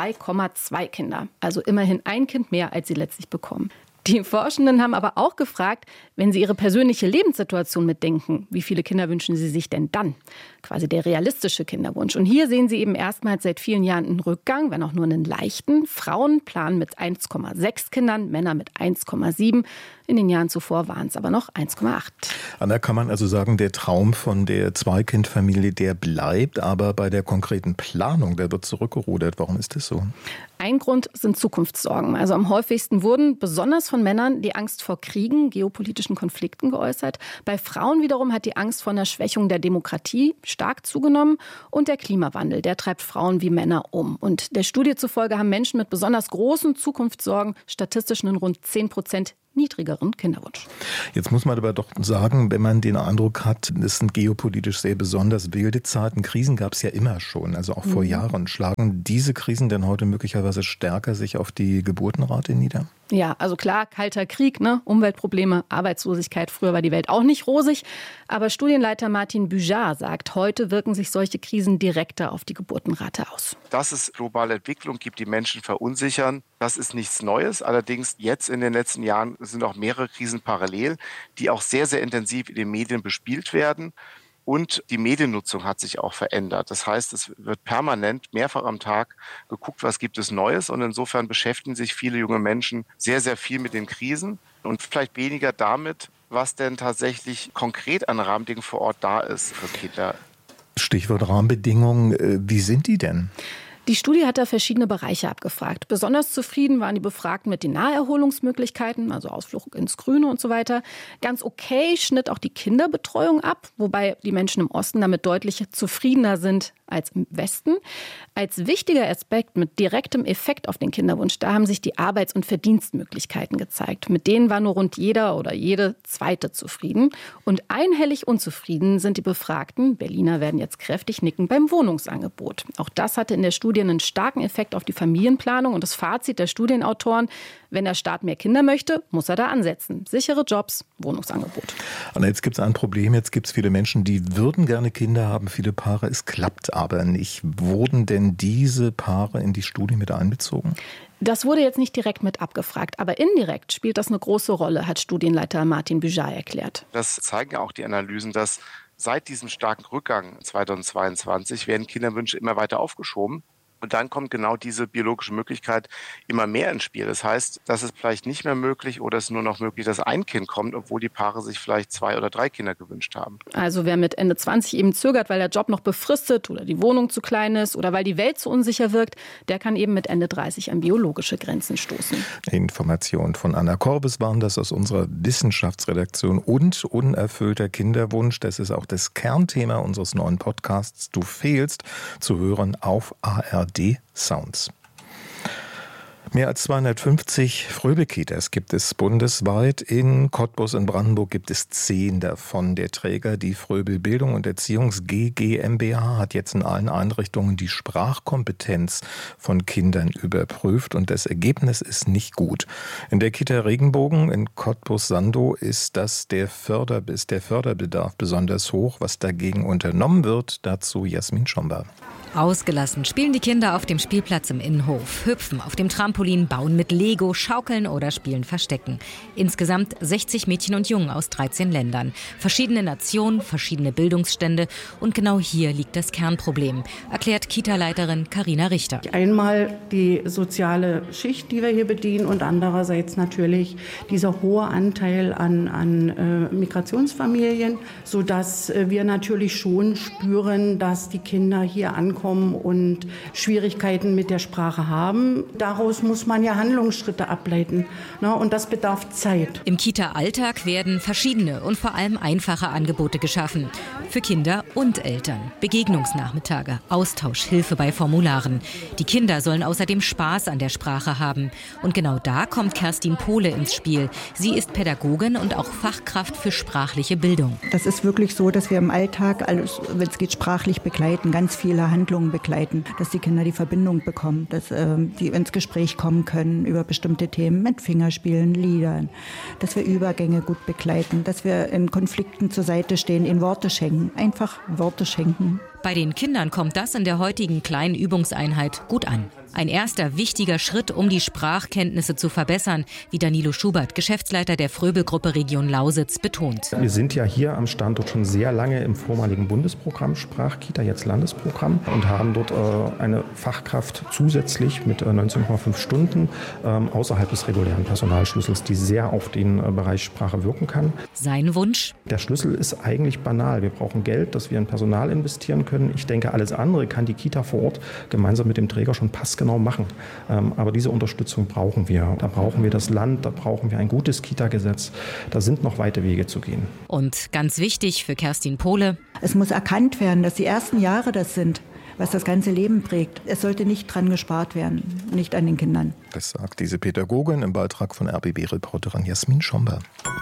2,2 Kinder. Also immerhin ein Kind mehr, als sie letztlich bekommen. Die Forschenden haben aber auch gefragt, wenn sie ihre persönliche Lebenssituation mitdenken, wie viele Kinder wünschen sie sich denn dann? Quasi der realistische Kinderwunsch. Und hier sehen sie eben erstmals seit vielen Jahren einen Rückgang, wenn auch nur einen leichten. Frauen planen mit 1,6 Kindern, Männer mit 1,7. In den Jahren zuvor waren es aber noch 1,8. Anna, kann man also sagen, der Traum von der Zweikindfamilie, der bleibt, aber bei der konkreten Planung, der wird zurückgerudert. Warum ist das so? Ein Grund sind Zukunftssorgen. Also am häufigsten wurden besonders von Männern die Angst vor Kriegen, geopolitischen Konflikten geäußert. Bei Frauen wiederum hat die Angst vor einer Schwächung der Demokratie stark zugenommen. Und der Klimawandel, der treibt Frauen wie Männer um. Und der Studie zufolge haben Menschen mit besonders großen Zukunftssorgen statistisch einen rund 10% niedrigeren Kinderwunsch. Jetzt muss man aber doch sagen, wenn man den Eindruck hat, es sind geopolitisch sehr besonders wilde Zeiten. Krisen gab es ja immer schon, also auch vor Jahren. Schlagen diese Krisen denn heute möglicherweise stärker sich auf die Geburtenrate nieder? Ja, also klar, kalter Krieg, Umweltprobleme, Arbeitslosigkeit. Früher war die Welt auch nicht rosig. Aber Studienleiter Martin Büjar sagt, heute wirken sich solche Krisen direkter auf die Geburtenrate aus. Dass es globale Entwicklung gibt, die Menschen verunsichern, das ist nichts Neues. Allerdings jetzt in den letzten Jahren sind auch mehrere Krisen parallel, die auch sehr, sehr intensiv in den Medien bespielt werden. Und die Mediennutzung hat sich auch verändert. Das heißt, es wird permanent mehrfach am Tag geguckt, was gibt es Neues. Und insofern beschäftigen sich viele junge Menschen sehr, sehr viel mit den Krisen und vielleicht weniger damit, was denn tatsächlich konkret an Rahmenbedingungen vor Ort da ist für Kinder. Stichwort Rahmenbedingungen. Wie sind die denn? Die Studie hat da verschiedene Bereiche abgefragt. Besonders zufrieden waren die Befragten mit den Naherholungsmöglichkeiten, also Ausflug ins Grüne und so weiter. Ganz okay schnitt auch die Kinderbetreuung ab, wobei die Menschen im Osten damit deutlich zufriedener sind als im Westen. Als wichtiger Aspekt mit direktem Effekt auf den Kinderwunsch, da haben sich die Arbeits- und Verdienstmöglichkeiten gezeigt. Mit denen war nur rund jeder oder jede Zweite zufrieden. Und einhellig unzufrieden sind die Befragten, Berliner werden jetzt kräftig nicken, beim Wohnungsangebot. Auch das hatte in der Studie einen starken Effekt auf die Familienplanung. Und das Fazit der Studienautoren, wenn der Staat mehr Kinder möchte, muss er da ansetzen. Sichere Jobs, Wohnungsangebot. Und jetzt gibt es ein Problem, jetzt gibt es viele Menschen, die würden gerne Kinder haben, viele Paare, es klappt aber nicht. Wurden denn diese Paare in die Studie mit einbezogen? Das wurde jetzt nicht direkt mit abgefragt, aber indirekt spielt das eine große Rolle, hat Studienleiter Martin Büjar erklärt. Das zeigen auch die Analysen, dass seit diesem starken Rückgang 2022 werden Kinderwünsche immer weiter aufgeschoben. Und dann kommt genau diese biologische Möglichkeit immer mehr ins Spiel. Das heißt, dass es vielleicht nicht mehr möglich oder es ist nur noch möglich, dass ein Kind kommt, obwohl die Paare sich vielleicht 2 oder 3 Kinder gewünscht haben. Also wer mit Ende 20 eben zögert, weil der Job noch befristet oder die Wohnung zu klein ist oder weil die Welt zu unsicher wirkt, der kann eben mit Ende 30 an biologische Grenzen stoßen. Informationen von Anna Korbes waren das aus unserer Wissenschaftsredaktion. Und unerfüllter Kinderwunsch, das ist auch das Kernthema unseres neuen Podcasts Du fehlst, zu hören auf ARD Sounds. Mehr als 250 Fröbel-Kitas gibt es bundesweit. In Cottbus in Brandenburg gibt es 10 davon. Der Träger, die Fröbel Bildung und Erziehungs GmbH, hat jetzt in allen Einrichtungen die Sprachkompetenz von Kindern überprüft und das Ergebnis ist nicht gut. In der Kita Regenbogen in Cottbus-Sandow ist der Förderbedarf besonders hoch. Was dagegen unternommen wird, dazu Jasmin Schomba. Ausgelassen spielen die Kinder auf dem Spielplatz im Innenhof, hüpfen auf dem Trampolin, bauen mit Lego, schaukeln oder spielen Verstecken. Insgesamt 60 Mädchen und Jungen aus 13 Ländern. Verschiedene Nationen, verschiedene Bildungsstände und genau hier liegt das Kernproblem, erklärt Kita-Leiterin Carina Richter. Einmal die soziale Schicht, die wir hier bedienen und andererseits natürlich dieser hohe Anteil an Migrationsfamilien, sodass wir natürlich schon spüren, dass die Kinder hier ankommen und Schwierigkeiten mit der Sprache haben. Daraus muss man ja Handlungsschritte ableiten, und das bedarf Zeit. Im Kita-Alltag werden verschiedene und vor allem einfache Angebote geschaffen. Für Kinder und Eltern. Begegnungsnachmittage, Austausch, Hilfe bei Formularen. Die Kinder sollen außerdem Spaß an der Sprache haben. Und genau da kommt Kerstin Pohle ins Spiel. Sie ist Pädagogin und auch Fachkraft für sprachliche Bildung. Das ist wirklich so, dass wir im Alltag alles, wenn es geht, sprachlich begleiten, ganz viele Handlungen begleiten, dass die Kinder die Verbindung bekommen, dass die ins Gespräch kommen können über bestimmte Themen mit Fingerspielen, Liedern, dass wir Übergänge gut begleiten, dass wir in Konflikten zur Seite stehen, ihnen Worte schenken, einfach Worte schenken. Bei den Kindern kommt das in der heutigen kleinen Übungseinheit gut an. Ein erster wichtiger Schritt, um die Sprachkenntnisse zu verbessern, wie Danilo Schubert, Geschäftsleiter der Fröbel-Gruppe Region Lausitz, betont. Wir sind ja hier am Standort schon sehr lange im vormaligen Bundesprogramm Sprachkita, jetzt Landesprogramm, und haben dort eine Fachkraft zusätzlich mit 19,5 Stunden außerhalb des regulären Personalschlüssels, die sehr auf den Bereich Sprache wirken kann. Sein Wunsch? Der Schlüssel ist eigentlich banal. Wir brauchen Geld, das wir in Personal investieren können. Ich denke, alles andere kann die Kita vor Ort gemeinsam mit dem Träger schon passgenau machen. Aber diese Unterstützung brauchen wir. Da brauchen wir das Land, da brauchen wir ein gutes Kita-Gesetz. Da sind noch weite Wege zu gehen. Und ganz wichtig für Kerstin Pohle: Es muss erkannt werden, dass die ersten Jahre das sind, was das ganze Leben prägt. Es sollte nicht dran gespart werden, nicht an den Kindern. Das sagt diese Pädagogin im Beitrag von RBB-Reporterin Jasmin Schomber.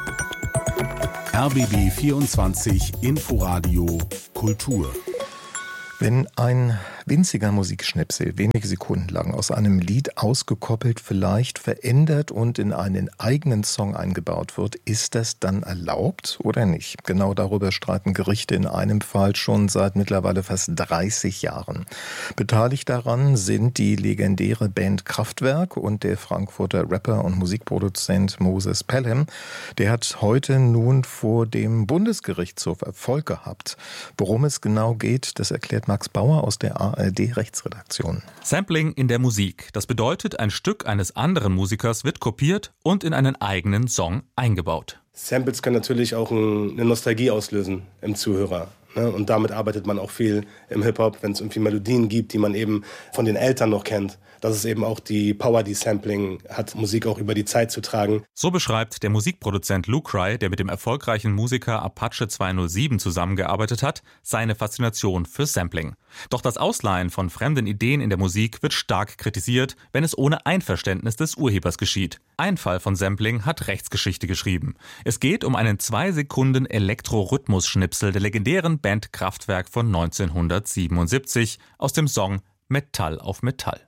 RBB 24 Inforadio Kultur. Wenn ein winziger Musikschnipsel wenige Sekunden lang aus einem Lied ausgekoppelt, vielleicht verändert und in einen eigenen Song eingebaut wird, ist das dann erlaubt oder nicht? Genau darüber streiten Gerichte in einem Fall schon seit mittlerweile fast 30 Jahren. Beteiligt daran sind die legendäre Band Kraftwerk und der Frankfurter Rapper und Musikproduzent Moses Pelham. Der hat heute nun vor dem Bundesgerichtshof Erfolg gehabt. Worum es genau geht, das erklärt Max Bauer aus der ARD-Rechtsredaktion. Sampling in der Musik. Das bedeutet, ein Stück eines anderen Musikers wird kopiert und in einen eigenen Song eingebaut. Samples können natürlich auch eine Nostalgie auslösen im Zuhörer. Und damit arbeitet man auch viel im Hip-Hop, wenn es irgendwie Melodien gibt, die man eben von den Eltern noch kennt. Das ist eben auch die Power, die Sampling hat, Musik auch über die Zeit zu tragen. So beschreibt der Musikproduzent Lucry, der mit dem erfolgreichen Musiker Apache 207 zusammengearbeitet hat, seine Faszination für Sampling. Doch das Ausleihen von fremden Ideen in der Musik wird stark kritisiert, wenn es ohne Einverständnis des Urhebers geschieht. Ein Fall von Sampling hat Rechtsgeschichte geschrieben. Es geht um einen 2 Sekunden Elektro-Rhythmus-Schnipsel der legendären Band Kraftwerk von 1977 aus dem Song Metall auf Metall.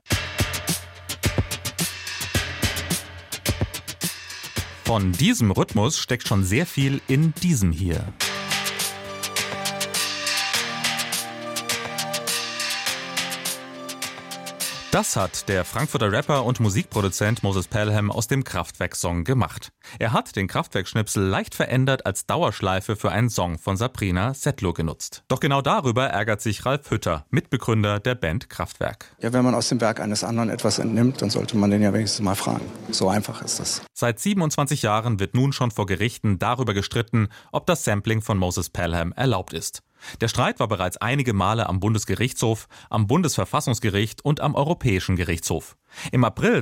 Von diesem Rhythmus steckt schon sehr viel in diesem hier. Das hat der Frankfurter Rapper und Musikproduzent Moses Pelham aus dem Kraftwerk-Song gemacht. Er hat den Kraftwerk-Schnipsel leicht verändert als Dauerschleife für einen Song von Sabrina Settler genutzt. Doch genau darüber ärgert sich Ralf Hütter, Mitbegründer der Band Kraftwerk. Ja, wenn man aus dem Werk eines anderen etwas entnimmt, dann sollte man den ja wenigstens mal fragen. So einfach ist das. Seit 27 Jahren wird nun schon vor Gerichten darüber gestritten, ob das Sampling von Moses Pelham erlaubt ist. Der Streit war bereits einige Male am Bundesgerichtshof, am Bundesverfassungsgericht und am Europäischen Gerichtshof. Im April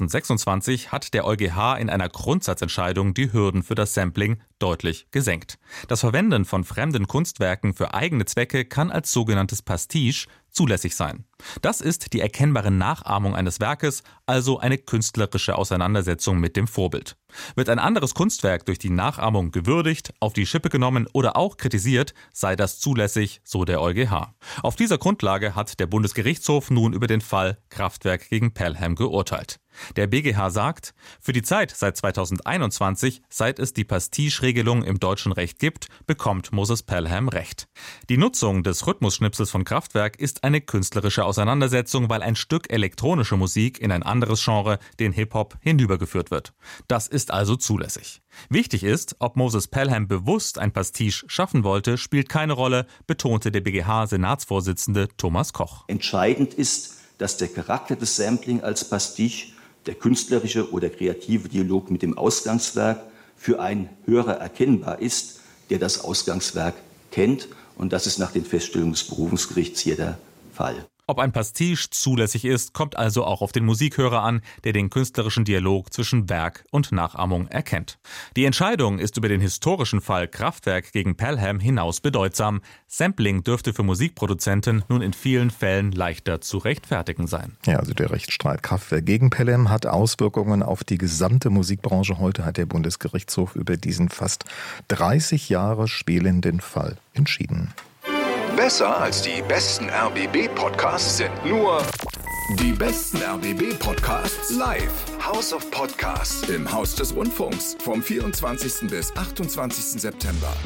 2026 hat der EuGH in einer Grundsatzentscheidung die Hürden für das Sampling deutlich gesenkt. Das Verwenden von fremden Kunstwerken für eigene Zwecke kann als sogenanntes Pastiche zulässig sein. Das ist die erkennbare Nachahmung eines Werkes, also eine künstlerische Auseinandersetzung mit dem Vorbild. Wird ein anderes Kunstwerk durch die Nachahmung gewürdigt, auf die Schippe genommen oder auch kritisiert, sei das zulässig, so der EuGH. Auf dieser Grundlage hat der Bundesgerichtshof nun über den Fall Kraftwerk gegen Pelham geurteilt. Der BGH sagt, für die Zeit seit 2021, seit es die Pastiche-Regelung im deutschen Recht gibt, bekommt Moses Pelham Recht. Die Nutzung des Rhythmusschnipsels von Kraftwerk ist eine künstlerische Auseinandersetzung, weil ein Stück elektronische Musik in ein anderes Genre, den Hip-Hop, hinübergeführt wird. Das ist also zulässig. Wichtig ist, ob Moses Pelham bewusst ein Pastiche schaffen wollte, spielt keine Rolle, betonte der BGH-Senatsvorsitzende Thomas Koch. Entscheidend ist, dass der Charakter des Sampling als Pastiche, der künstlerische oder kreative Dialog mit dem Ausgangswerk, für einen Hörer erkennbar ist, der das Ausgangswerk kennt. Und das ist nach den Feststellungen des Berufungsgerichts hier der Fall. Ob ein Pastiche zulässig ist, kommt also auch auf den Musikhörer an, der den künstlerischen Dialog zwischen Werk und Nachahmung erkennt. Die Entscheidung ist über den historischen Fall Kraftwerk gegen Pelham hinaus bedeutsam. Sampling dürfte für Musikproduzenten nun in vielen Fällen leichter zu rechtfertigen sein. Ja, also der Rechtsstreit Kraftwerk gegen Pelham hat Auswirkungen auf die gesamte Musikbranche. Heute hat der Bundesgerichtshof über diesen fast 30 Jahre schwelenden Fall entschieden. Besser als die besten RBB-Podcasts sind nur die besten RBB-Podcasts live. House of Podcasts im Haus des Rundfunks vom 24. bis 28. September.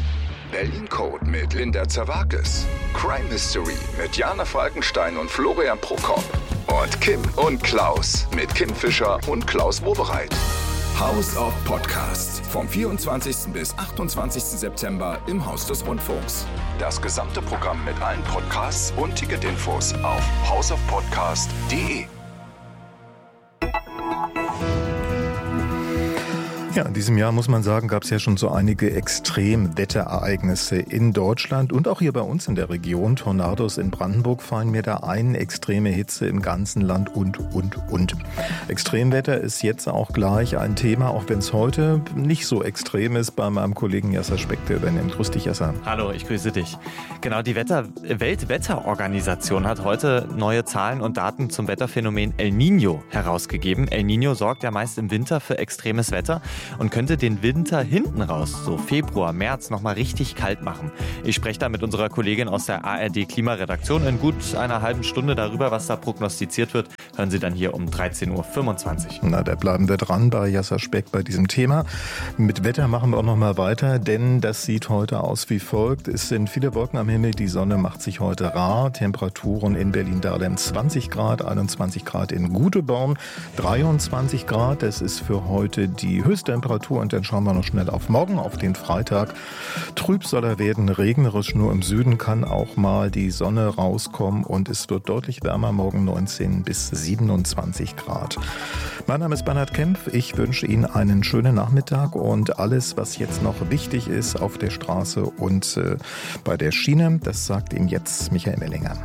Berlin Code mit Linda Zerwakis. Crime Mystery mit Jana Falkenstein und Florian Prokop. Und Kim und Klaus mit Kim Fischer und Klaus Wowereit. House of Podcast. Vom 24. bis 28. September im Haus des Rundfunks. Das gesamte Programm mit allen Podcasts und Ticketinfos auf houseofpodcast.de. Ja, in diesem Jahr, muss man sagen, gab es ja schon so einige Extremwetterereignisse in Deutschland und auch hier bei uns in der Region. Tornados in Brandenburg fallen mir da ein, extreme Hitze im ganzen Land und. Extremwetter ist jetzt auch gleich ein Thema, auch wenn es heute nicht so extrem ist, bei meinem Kollegen Jasser Speck, der übernimmt. Grüß dich, Jasser. Hallo, ich grüße dich. Genau, die Weltwetterorganisation hat heute neue Zahlen und Daten zum Wetterphänomen El Niño herausgegeben. El Niño sorgt ja meist im Winter für extremes Wetter und könnte den Winter hinten raus, so Februar, März, nochmal richtig kalt machen. Ich spreche da mit unserer Kollegin aus der ARD-Klimaredaktion in gut einer halben Stunde darüber, was da prognostiziert wird. Hören Sie dann hier um 13.25 Uhr. Na, da bleiben wir dran bei Jasser Speck bei diesem Thema. Mit Wetter machen wir auch nochmal weiter, denn das sieht heute aus wie folgt. Es sind viele Wolken am Himmel, die Sonne macht sich heute rar. Temperaturen in Berlin-Dahlem 20 Grad, 21 Grad in Guteborn, 23 Grad. Das ist für heute die Höchsttemperatur. Und dann schauen wir noch schnell auf morgen, auf den Freitag. Trüb soll er werden, regnerisch, nur im Süden kann auch mal die Sonne rauskommen und es wird deutlich wärmer, morgen 19 bis 27 Grad. Mein Name ist Bernhard Kempf, ich wünsche Ihnen einen schönen Nachmittag und alles, was jetzt noch wichtig ist auf der Straße und bei der Schiene, das sagt Ihnen jetzt Michael Mellinger.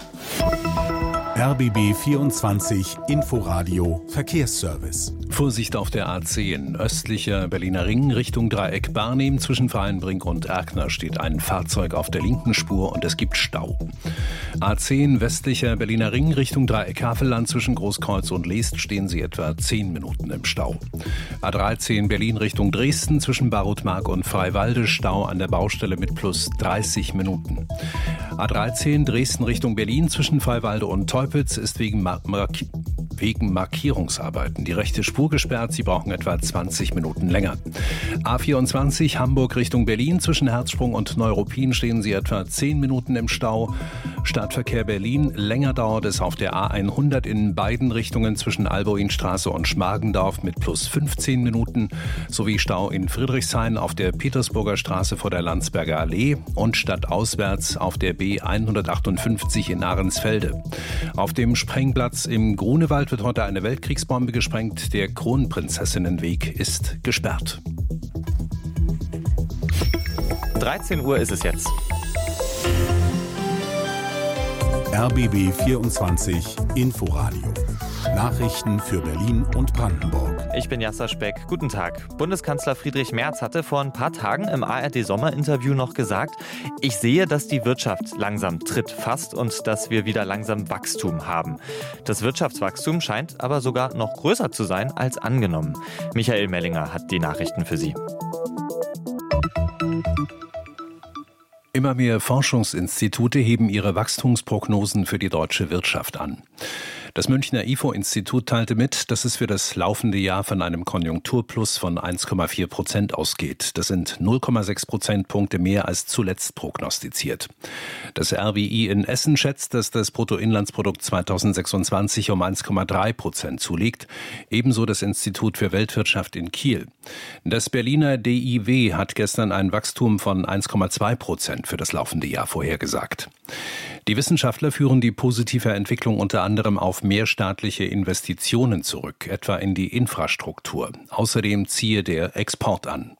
RBB 24 Inforadio Verkehrsservice. Vorsicht auf der A10, östlicher Berliner Ring Richtung Dreieck Barnim. Zwischen Freienbrink und Erkner steht ein Fahrzeug auf der linken Spur und es gibt Stau. A10, westlicher Berliner Ring Richtung Dreieck Havelland. Zwischen Großkreuz und Leest stehen Sie etwa 10 Minuten im Stau. A13, Berlin Richtung Dresden. Zwischen Barutmark und Freiwalde Stau an der Baustelle mit plus 30 Minuten. A13, Dresden Richtung Berlin. Zwischen Freiwalde und Teupitz ist wegen Markierungsarbeiten die rechte Spur gesperrt. Sie brauchen etwa 20 Minuten länger. A24 Hamburg Richtung Berlin. Zwischen Herzsprung und Neuruppin stehen Sie etwa 10 Minuten im Stau. Stadtverkehr Berlin. Länger dauert es auf der A100 in beiden Richtungen zwischen Alboinstraße und Schmargendorf mit plus 15 Minuten. Sowie Stau in Friedrichshain auf der Petersburger Straße vor der Landsberger Allee und stadtauswärts auf der B158 in Ahrensfelde. Auf dem Sprengplatz im Grunewald wird heute eine Weltkriegsbombe gesprengt. Der Kronprinzessinnenweg ist gesperrt. 13 Uhr ist es jetzt. RBB 24 Inforadio. Nachrichten für Berlin und Brandenburg. Ich bin Jasser Speck. Guten Tag. Bundeskanzler Friedrich Merz hatte vor ein paar Tagen im ARD-Sommerinterview noch gesagt, ich sehe, dass die Wirtschaft langsam Tritt fasst und dass wir wieder langsam Wachstum haben. Das Wirtschaftswachstum scheint aber sogar noch größer zu sein als angenommen. Michael Mellinger hat die Nachrichten für Sie. Immer mehr Forschungsinstitute heben ihre Wachstumsprognosen für die deutsche Wirtschaft an. Das Münchner IFO-Institut teilte mit, dass es für das laufende Jahr von einem Konjunkturplus von 1,4% ausgeht. Das sind 0,6 Prozentpunkte mehr als zuletzt prognostiziert. Das RWI in Essen schätzt, dass das Bruttoinlandsprodukt 2026 um 1,3% zulegt. Ebenso das Institut für Weltwirtschaft in Kiel. Das Berliner DIW hat gestern ein Wachstum von 1,2% für das laufende Jahr vorhergesagt. Die Wissenschaftler führen die positive Entwicklung unter anderem auf mehr staatliche Investitionen zurück, etwa in die Infrastruktur. Außerdem ziehe der Export an.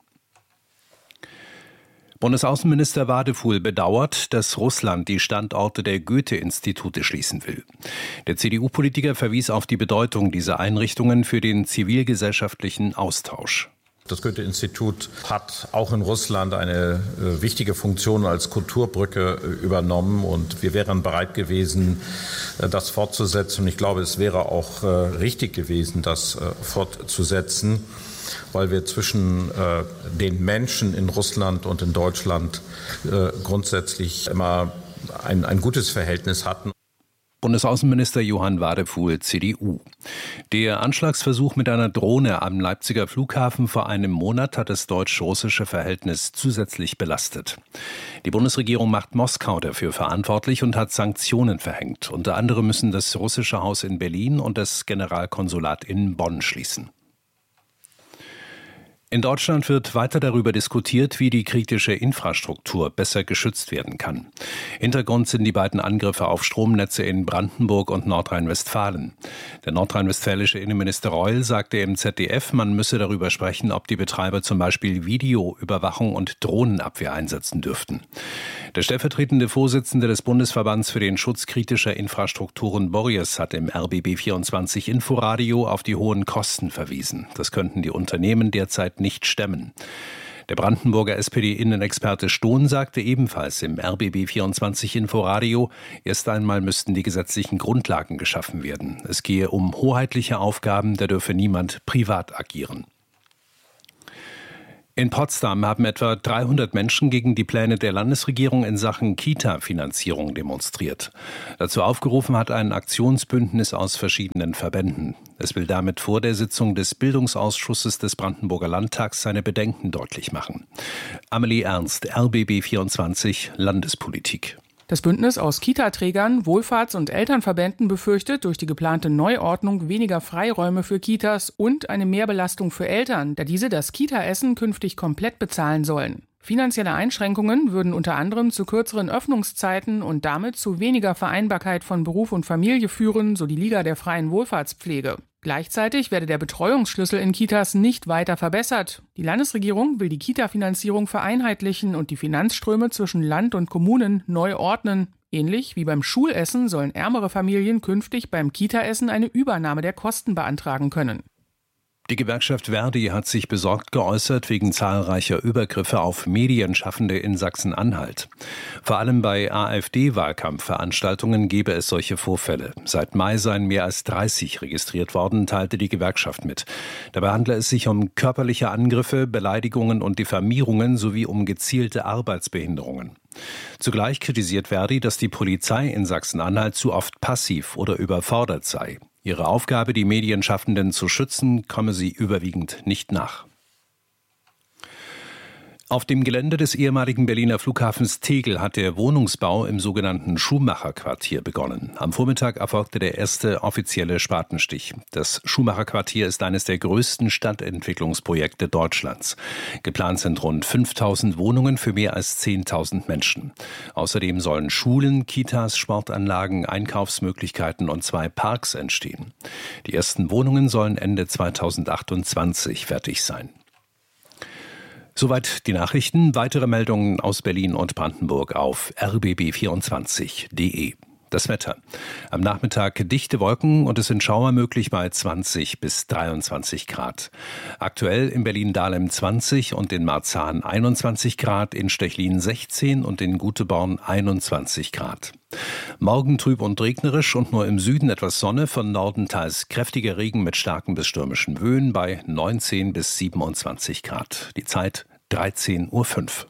Bundesaußenminister Wadefuhl bedauert, dass Russland die Standorte der Goethe-Institute schließen will. Der CDU-Politiker verwies auf die Bedeutung dieser Einrichtungen für den zivilgesellschaftlichen Austausch. Das Goethe-Institut hat auch in Russland eine wichtige Funktion als Kulturbrücke übernommen und wir wären bereit gewesen, das fortzusetzen. Und ich glaube, es wäre auch richtig gewesen, das fortzusetzen, weil wir zwischen den Menschen in Russland und in Deutschland grundsätzlich immer ein gutes Verhältnis hatten. Bundesaußenminister Johann Wadefuhl, CDU. Der Anschlagsversuch mit einer Drohne am Leipziger Flughafen vor einem Monat hat das deutsch-russische Verhältnis zusätzlich belastet. Die Bundesregierung macht Moskau dafür verantwortlich und hat Sanktionen verhängt. Unter anderem müssen das russische Haus in Berlin und das Generalkonsulat in Bonn schließen. In Deutschland wird weiter darüber diskutiert, wie die kritische Infrastruktur besser geschützt werden kann. Hintergrund sind die beiden Angriffe auf Stromnetze in Brandenburg und Nordrhein-Westfalen. Der nordrhein-westfälische Innenminister Reul sagte im ZDF, man müsse darüber sprechen, ob die Betreiber zum Beispiel Videoüberwachung und Drohnenabwehr einsetzen dürften. Der stellvertretende Vorsitzende des Bundesverbands für den Schutz kritischer Infrastrukturen, Bories, hat im RBB24 Inforadio auf die hohen Kosten verwiesen. Das könnten die Unternehmen derzeit nicht stemmen. Der Brandenburger SPD-Innenexperte Stohn sagte ebenfalls im RBB24 Inforadio, erst einmal müssten die gesetzlichen Grundlagen geschaffen werden. Es gehe um hoheitliche Aufgaben, da dürfe niemand privat agieren. In Potsdam haben etwa 300 Menschen gegen die Pläne der Landesregierung in Sachen Kita-Finanzierung demonstriert. Dazu aufgerufen hat ein Aktionsbündnis aus verschiedenen Verbänden. Es will damit vor der Sitzung des Bildungsausschusses des Brandenburger Landtags seine Bedenken deutlich machen. Amelie Ernst, RBB24 Landespolitik. Das Bündnis aus Kita-Trägern, Wohlfahrts- und Elternverbänden befürchtet durch die geplante Neuordnung weniger Freiräume für Kitas und eine Mehrbelastung für Eltern, da diese das Kita-Essen künftig komplett bezahlen sollen. Finanzielle Einschränkungen würden unter anderem zu kürzeren Öffnungszeiten und damit zu weniger Vereinbarkeit von Beruf und Familie führen, so die Liga der freien Wohlfahrtspflege. Gleichzeitig werde der Betreuungsschlüssel in Kitas nicht weiter verbessert. Die Landesregierung will die Kita-Finanzierung vereinheitlichen und die Finanzströme zwischen Land und Kommunen neu ordnen. Ähnlich wie beim Schulessen sollen ärmere Familien künftig beim Kita-Essen eine Übernahme der Kosten beantragen können. Die Gewerkschaft Verdi hat sich besorgt geäußert wegen zahlreicher Übergriffe auf Medienschaffende in Sachsen-Anhalt. Vor allem bei AfD-Wahlkampfveranstaltungen gebe es solche Vorfälle. Seit Mai seien mehr als 30 registriert worden, teilte die Gewerkschaft mit. Dabei handle es sich um körperliche Angriffe, Beleidigungen und Diffamierungen sowie um gezielte Arbeitsbehinderungen. Zugleich kritisiert Verdi, dass die Polizei in Sachsen-Anhalt zu oft passiv oder überfordert sei. Ihre Aufgabe, die Medienschaffenden zu schützen, komme sie überwiegend nicht nach. Auf dem Gelände des ehemaligen Berliner Flughafens Tegel hat der Wohnungsbau im sogenannten Schumacher-Quartier begonnen. Am Vormittag erfolgte der erste offizielle Spatenstich. Das Schumacher-Quartier ist eines der größten Stadtentwicklungsprojekte Deutschlands. Geplant sind rund 5.000 Wohnungen für mehr als 10.000 Menschen. Außerdem sollen Schulen, Kitas, Sportanlagen, Einkaufsmöglichkeiten und 2 Parks entstehen. Die ersten Wohnungen sollen Ende 2028 fertig sein. Soweit die Nachrichten. Weitere Meldungen aus Berlin und Brandenburg auf rbb24.de. Das Wetter. Am Nachmittag dichte Wolken und es sind Schauer möglich bei 20 bis 23 Grad. Aktuell in Berlin-Dahlem 20 und in Marzahn 21 Grad, in Stechlin 16 und in Guteborn 21 Grad. Morgen trüb und regnerisch und nur im Süden etwas Sonne, von Norden teils kräftiger Regen mit starken bis stürmischen Böen bei 19 bis 27 Grad. Die Zeit 13:05 Uhr.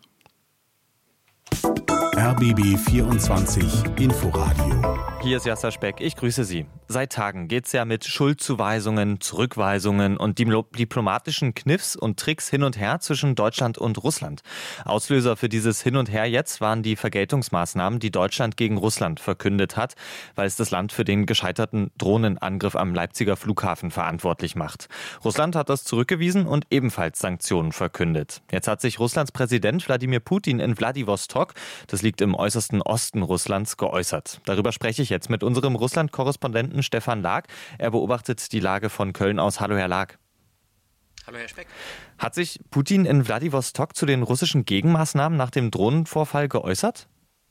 RBB 24 Inforadio. Hier ist Jasser Speck, ich grüße Sie. Seit Tagen geht's ja mit Schuldzuweisungen, Zurückweisungen und diplomatischen Kniffs und Tricks hin und her zwischen Deutschland und Russland. Auslöser für dieses Hin und Her jetzt waren die Vergeltungsmaßnahmen, die Deutschland gegen Russland verkündet hat, weil es das Land für den gescheiterten Drohnenangriff am Leipziger Flughafen verantwortlich macht. Russland hat das zurückgewiesen und ebenfalls Sanktionen verkündet. Jetzt hat sich Russlands Präsident Wladimir Putin in Wladiwostok, das liegt im äußersten Osten Russlands, geäußert. Darüber spreche ich jetzt mit unserem Russland-Korrespondenten Stefan Lag. Er beobachtet die Lage von Köln aus. Hallo, Herr Lag. Hallo, Herr Speck. Hat sich Putin in Wladiwostok zu den russischen Gegenmaßnahmen nach dem Drohnenvorfall geäußert?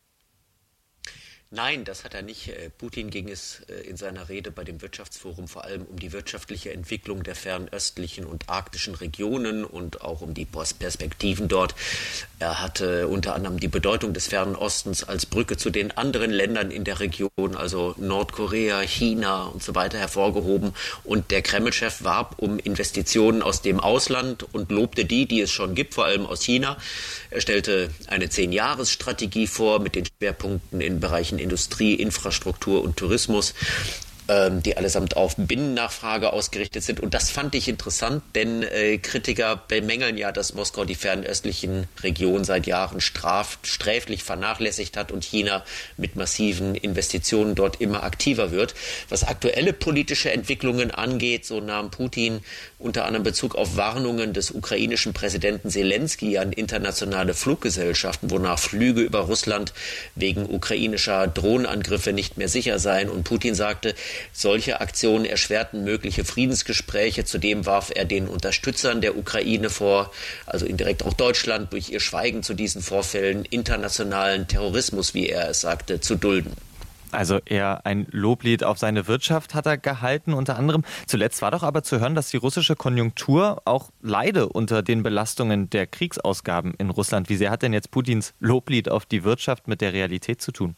Nein, das hat er nicht. Putin ging es in seiner Rede bei dem Wirtschaftsforum vor allem um die wirtschaftliche Entwicklung der fernöstlichen und arktischen Regionen und auch um die Perspektiven dort. Er hatte unter anderem die Bedeutung des Fernen Ostens als Brücke zu den anderen Ländern in der Region, also Nordkorea, China und so weiter, hervorgehoben. Und der Kreml-Chef warb um Investitionen aus dem Ausland und lobte die es schon gibt, vor allem aus China. Er stellte eine 10-Jahres-Strategie vor mit den Schwerpunkten in Bereichen Industrie, Infrastruktur und Tourismus. die allesamt auf Binnennachfrage ausgerichtet sind. Und das fand ich interessant, denn Kritiker bemängeln ja, dass Moskau die fernöstlichen Regionen seit Jahren sträflich vernachlässigt hat und China mit massiven Investitionen dort immer aktiver wird. Was aktuelle politische Entwicklungen angeht, so nahm Putin unter anderem Bezug auf Warnungen des ukrainischen Präsidenten Zelensky an internationale Fluggesellschaften, wonach Flüge über Russland wegen ukrainischer Drohnenangriffe nicht mehr sicher seien. Und Putin sagte, solche Aktionen erschwerten mögliche Friedensgespräche. Zudem warf er den Unterstützern der Ukraine vor, also indirekt auch Deutschland, durch ihr Schweigen zu diesen Vorfällen internationalen Terrorismus, wie er es sagte, zu dulden. Also eher ein Loblied auf seine Wirtschaft hat er gehalten, unter anderem. Zuletzt war doch aber zu hören, dass die russische Konjunktur auch leide unter den Belastungen der Kriegsausgaben in Russland. Wie sehr hat denn jetzt Putins Loblied auf die Wirtschaft mit der Realität zu tun?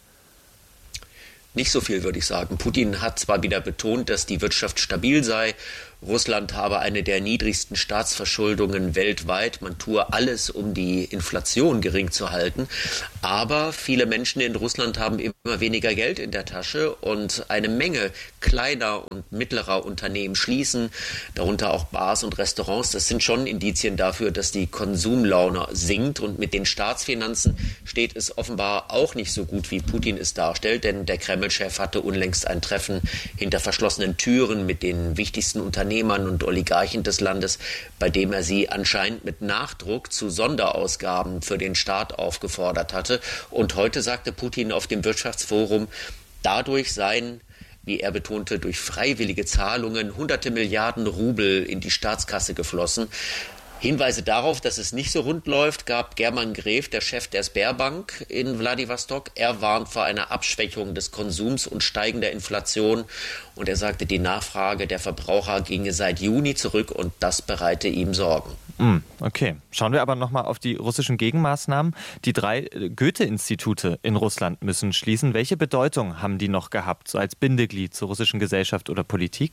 Nicht so viel, würde ich sagen. Putin hat zwar wieder betont, dass die Wirtschaft stabil sei. Russland habe eine der niedrigsten Staatsverschuldungen weltweit. Man tue alles, um die Inflation gering zu halten. Aber viele Menschen in Russland haben immer weniger Geld in der Tasche und eine Menge kleiner und mittlerer Unternehmen schließen, darunter auch Bars und Restaurants. Das sind schon Indizien dafür, dass die Konsumlaune sinkt. Und mit den Staatsfinanzen steht es offenbar auch nicht so gut, wie Putin es darstellt. Denn der Kreml-Chef hatte unlängst ein Treffen hinter verschlossenen Türen mit den wichtigsten Unternehmern und Oligarchen des Landes, bei dem er sie anscheinend mit Nachdruck zu Sonderausgaben für den Staat aufgefordert hatte. Und heute sagte Putin auf dem Wirtschaftsforum, dadurch seien, wie er betonte, durch freiwillige Zahlungen hunderte Milliarden Rubel in die Staatskasse geflossen. Hinweise darauf, dass es nicht so rund läuft, gab German Gref, der Chef der Sberbank in Wladiwostok. Er warnt vor einer Abschwächung des Konsums und steigender Inflation. Und er sagte, die Nachfrage der Verbraucher ginge seit Juni zurück und das bereite ihm Sorgen. Okay, schauen wir aber nochmal auf die russischen Gegenmaßnahmen. Die 3 Goethe-Institute in Russland müssen schließen. Welche Bedeutung haben die noch gehabt, so als Bindeglied zur russischen Gesellschaft oder Politik?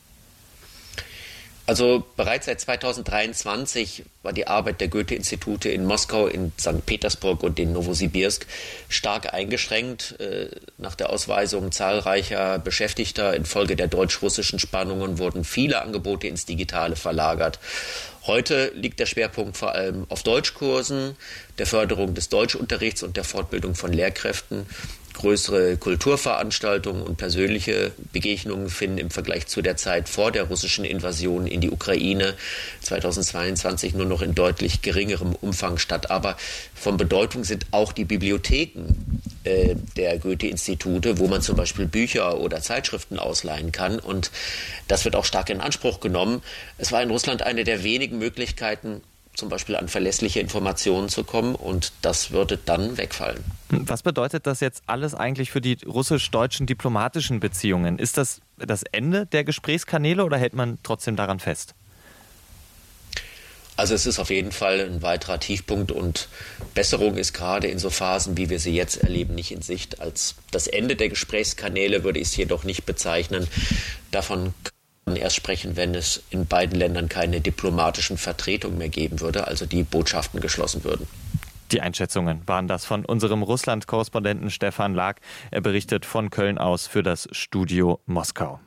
Also bereits seit 2023 war die Arbeit der Goethe-Institute in Moskau, in St. Petersburg und in Nowosibirsk stark eingeschränkt. Nach der Ausweisung zahlreicher Beschäftigter infolge der deutsch-russischen Spannungen wurden viele Angebote ins Digitale verlagert. Heute liegt der Schwerpunkt vor allem auf Deutschkursen, der Förderung des Deutschunterrichts und der Fortbildung von Lehrkräften. Größere Kulturveranstaltungen und persönliche Begegnungen finden im Vergleich zu der Zeit vor der russischen Invasion in die Ukraine 2022 nur noch in deutlich geringerem Umfang statt. Aber von Bedeutung sind auch die Bibliotheken der Goethe-Institute, wo man zum Beispiel Bücher oder Zeitschriften ausleihen kann. Und das wird auch stark in Anspruch genommen. Es war in Russland eine der wenigen Möglichkeiten, zum Beispiel an verlässliche Informationen zu kommen, und das würde dann wegfallen. Was bedeutet das jetzt alles eigentlich für die russisch-deutschen diplomatischen Beziehungen? Ist das das Ende der Gesprächskanäle oder hält man trotzdem daran fest? Also es ist auf jeden Fall ein weiterer Tiefpunkt, und Besserung ist gerade in so Phasen, wie wir sie jetzt erleben, nicht in Sicht. Als das Ende der Gesprächskanäle würde ich es jedoch nicht bezeichnen. Davon erst sprechen, wenn es in beiden Ländern keine diplomatischen Vertretungen mehr geben würde, also die Botschaften geschlossen würden. Die Einschätzungen waren das von unserem Russland-Korrespondenten Stefan Lag. Er berichtet von Köln aus für das Studio Moskau.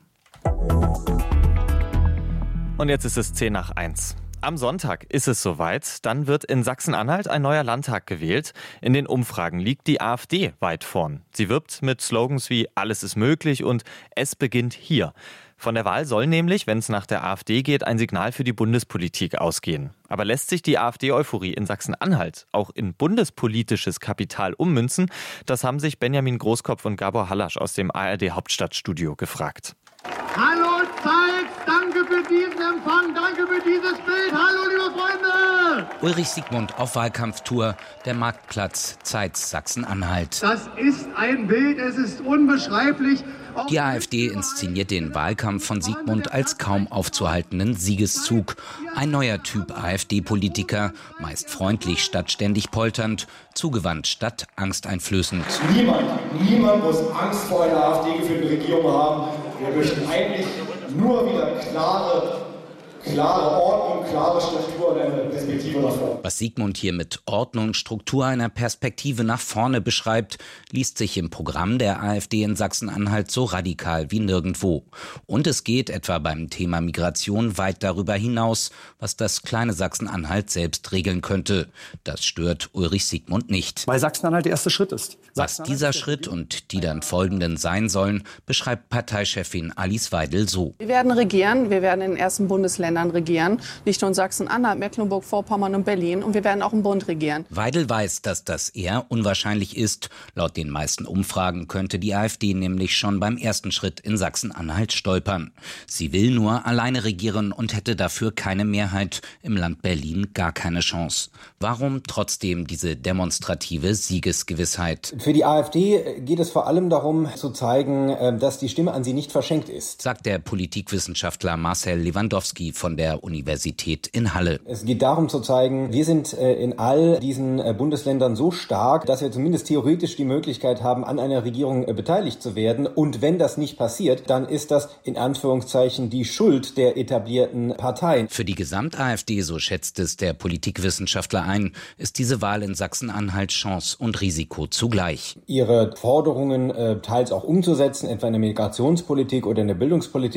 Und jetzt ist es 10:01. Am Sonntag ist es soweit. Dann wird in Sachsen-Anhalt ein neuer Landtag gewählt. In den Umfragen liegt die AfD weit vorn. Sie wirbt mit Slogans wie „Alles ist möglich" und „Es beginnt hier". Von der Wahl soll nämlich, wenn es nach der AfD geht, ein Signal für die Bundespolitik ausgehen. Aber lässt sich die AfD-Euphorie in Sachsen-Anhalt auch in bundespolitisches Kapital ummünzen? Das haben sich Benjamin Großkopf und Gabor Hallasch aus dem ARD-Hauptstadtstudio gefragt. Hallo Zeit, danke für diesen Empfang, danke für dieses Bild. Hallo liebe Freunde! Ulrich Siegmund auf Wahlkampftour, der Marktplatz Zeitz Sachsen-Anhalt. Das ist ein Bild, es ist unbeschreiblich. Die AfD inszeniert den Wahlkampf von Siegmund als kaum aufzuhaltenden Siegeszug. Ein neuer Typ AfD-Politiker, meist freundlich statt ständig polternd, zugewandt statt angsteinflößend. Niemand muss Angst vor einer AfD-geführten Regierung haben. Wir möchten eigentlich nur wieder klare klare Ordnung, klare Struktur und eine Perspektive nach vorne. Was Sigmund hier mit Ordnung, Struktur, einer Perspektive nach vorne beschreibt, liest sich im Programm der AfD in Sachsen-Anhalt so radikal wie nirgendwo. Und es geht etwa beim Thema Migration weit darüber hinaus, was das kleine Sachsen-Anhalt selbst regeln könnte. Das stört Ulrich Sigmund nicht. Weil Sachsen-Anhalt der erste Schritt ist. Was dieser Schritt und die dann folgenden sein sollen, beschreibt Parteichefin Alice Weidel so. Wir werden regieren, wir werden in den ersten Bundesländern regieren, nicht nur in Sachsen-Anhalt, Mecklenburg-Vorpommern und Berlin, und wir werden auch im Bund regieren. Weidel weiß, dass das eher unwahrscheinlich ist. Laut den meisten Umfragen könnte die AfD nämlich schon beim ersten Schritt in Sachsen-Anhalt stolpern. Sie will nur alleine regieren und hätte dafür keine Mehrheit, im Land Berlin gar keine Chance. Warum trotzdem diese demonstrative Siegesgewissheit? Für die AfD geht es vor allem darum zu zeigen, dass die Stimme an sie nicht verschenkt ist, sagt der Politikwissenschaftler Marcel Lewandowski von der Universität in Halle. Es geht darum zu zeigen, wir sind in all diesen Bundesländern so stark, dass wir zumindest theoretisch die Möglichkeit haben, an einer Regierung beteiligt zu werden. Und wenn das nicht passiert, dann ist das in Anführungszeichen die Schuld der etablierten Parteien. Für die Gesamt-AfD, so schätzt es der Politikwissenschaftler ein, ist diese Wahl in Sachsen-Anhalt Chance und Risiko zugleich. Ihre Forderungen teils auch umzusetzen, etwa in der Migrationspolitik oder in der Bildungspolitik.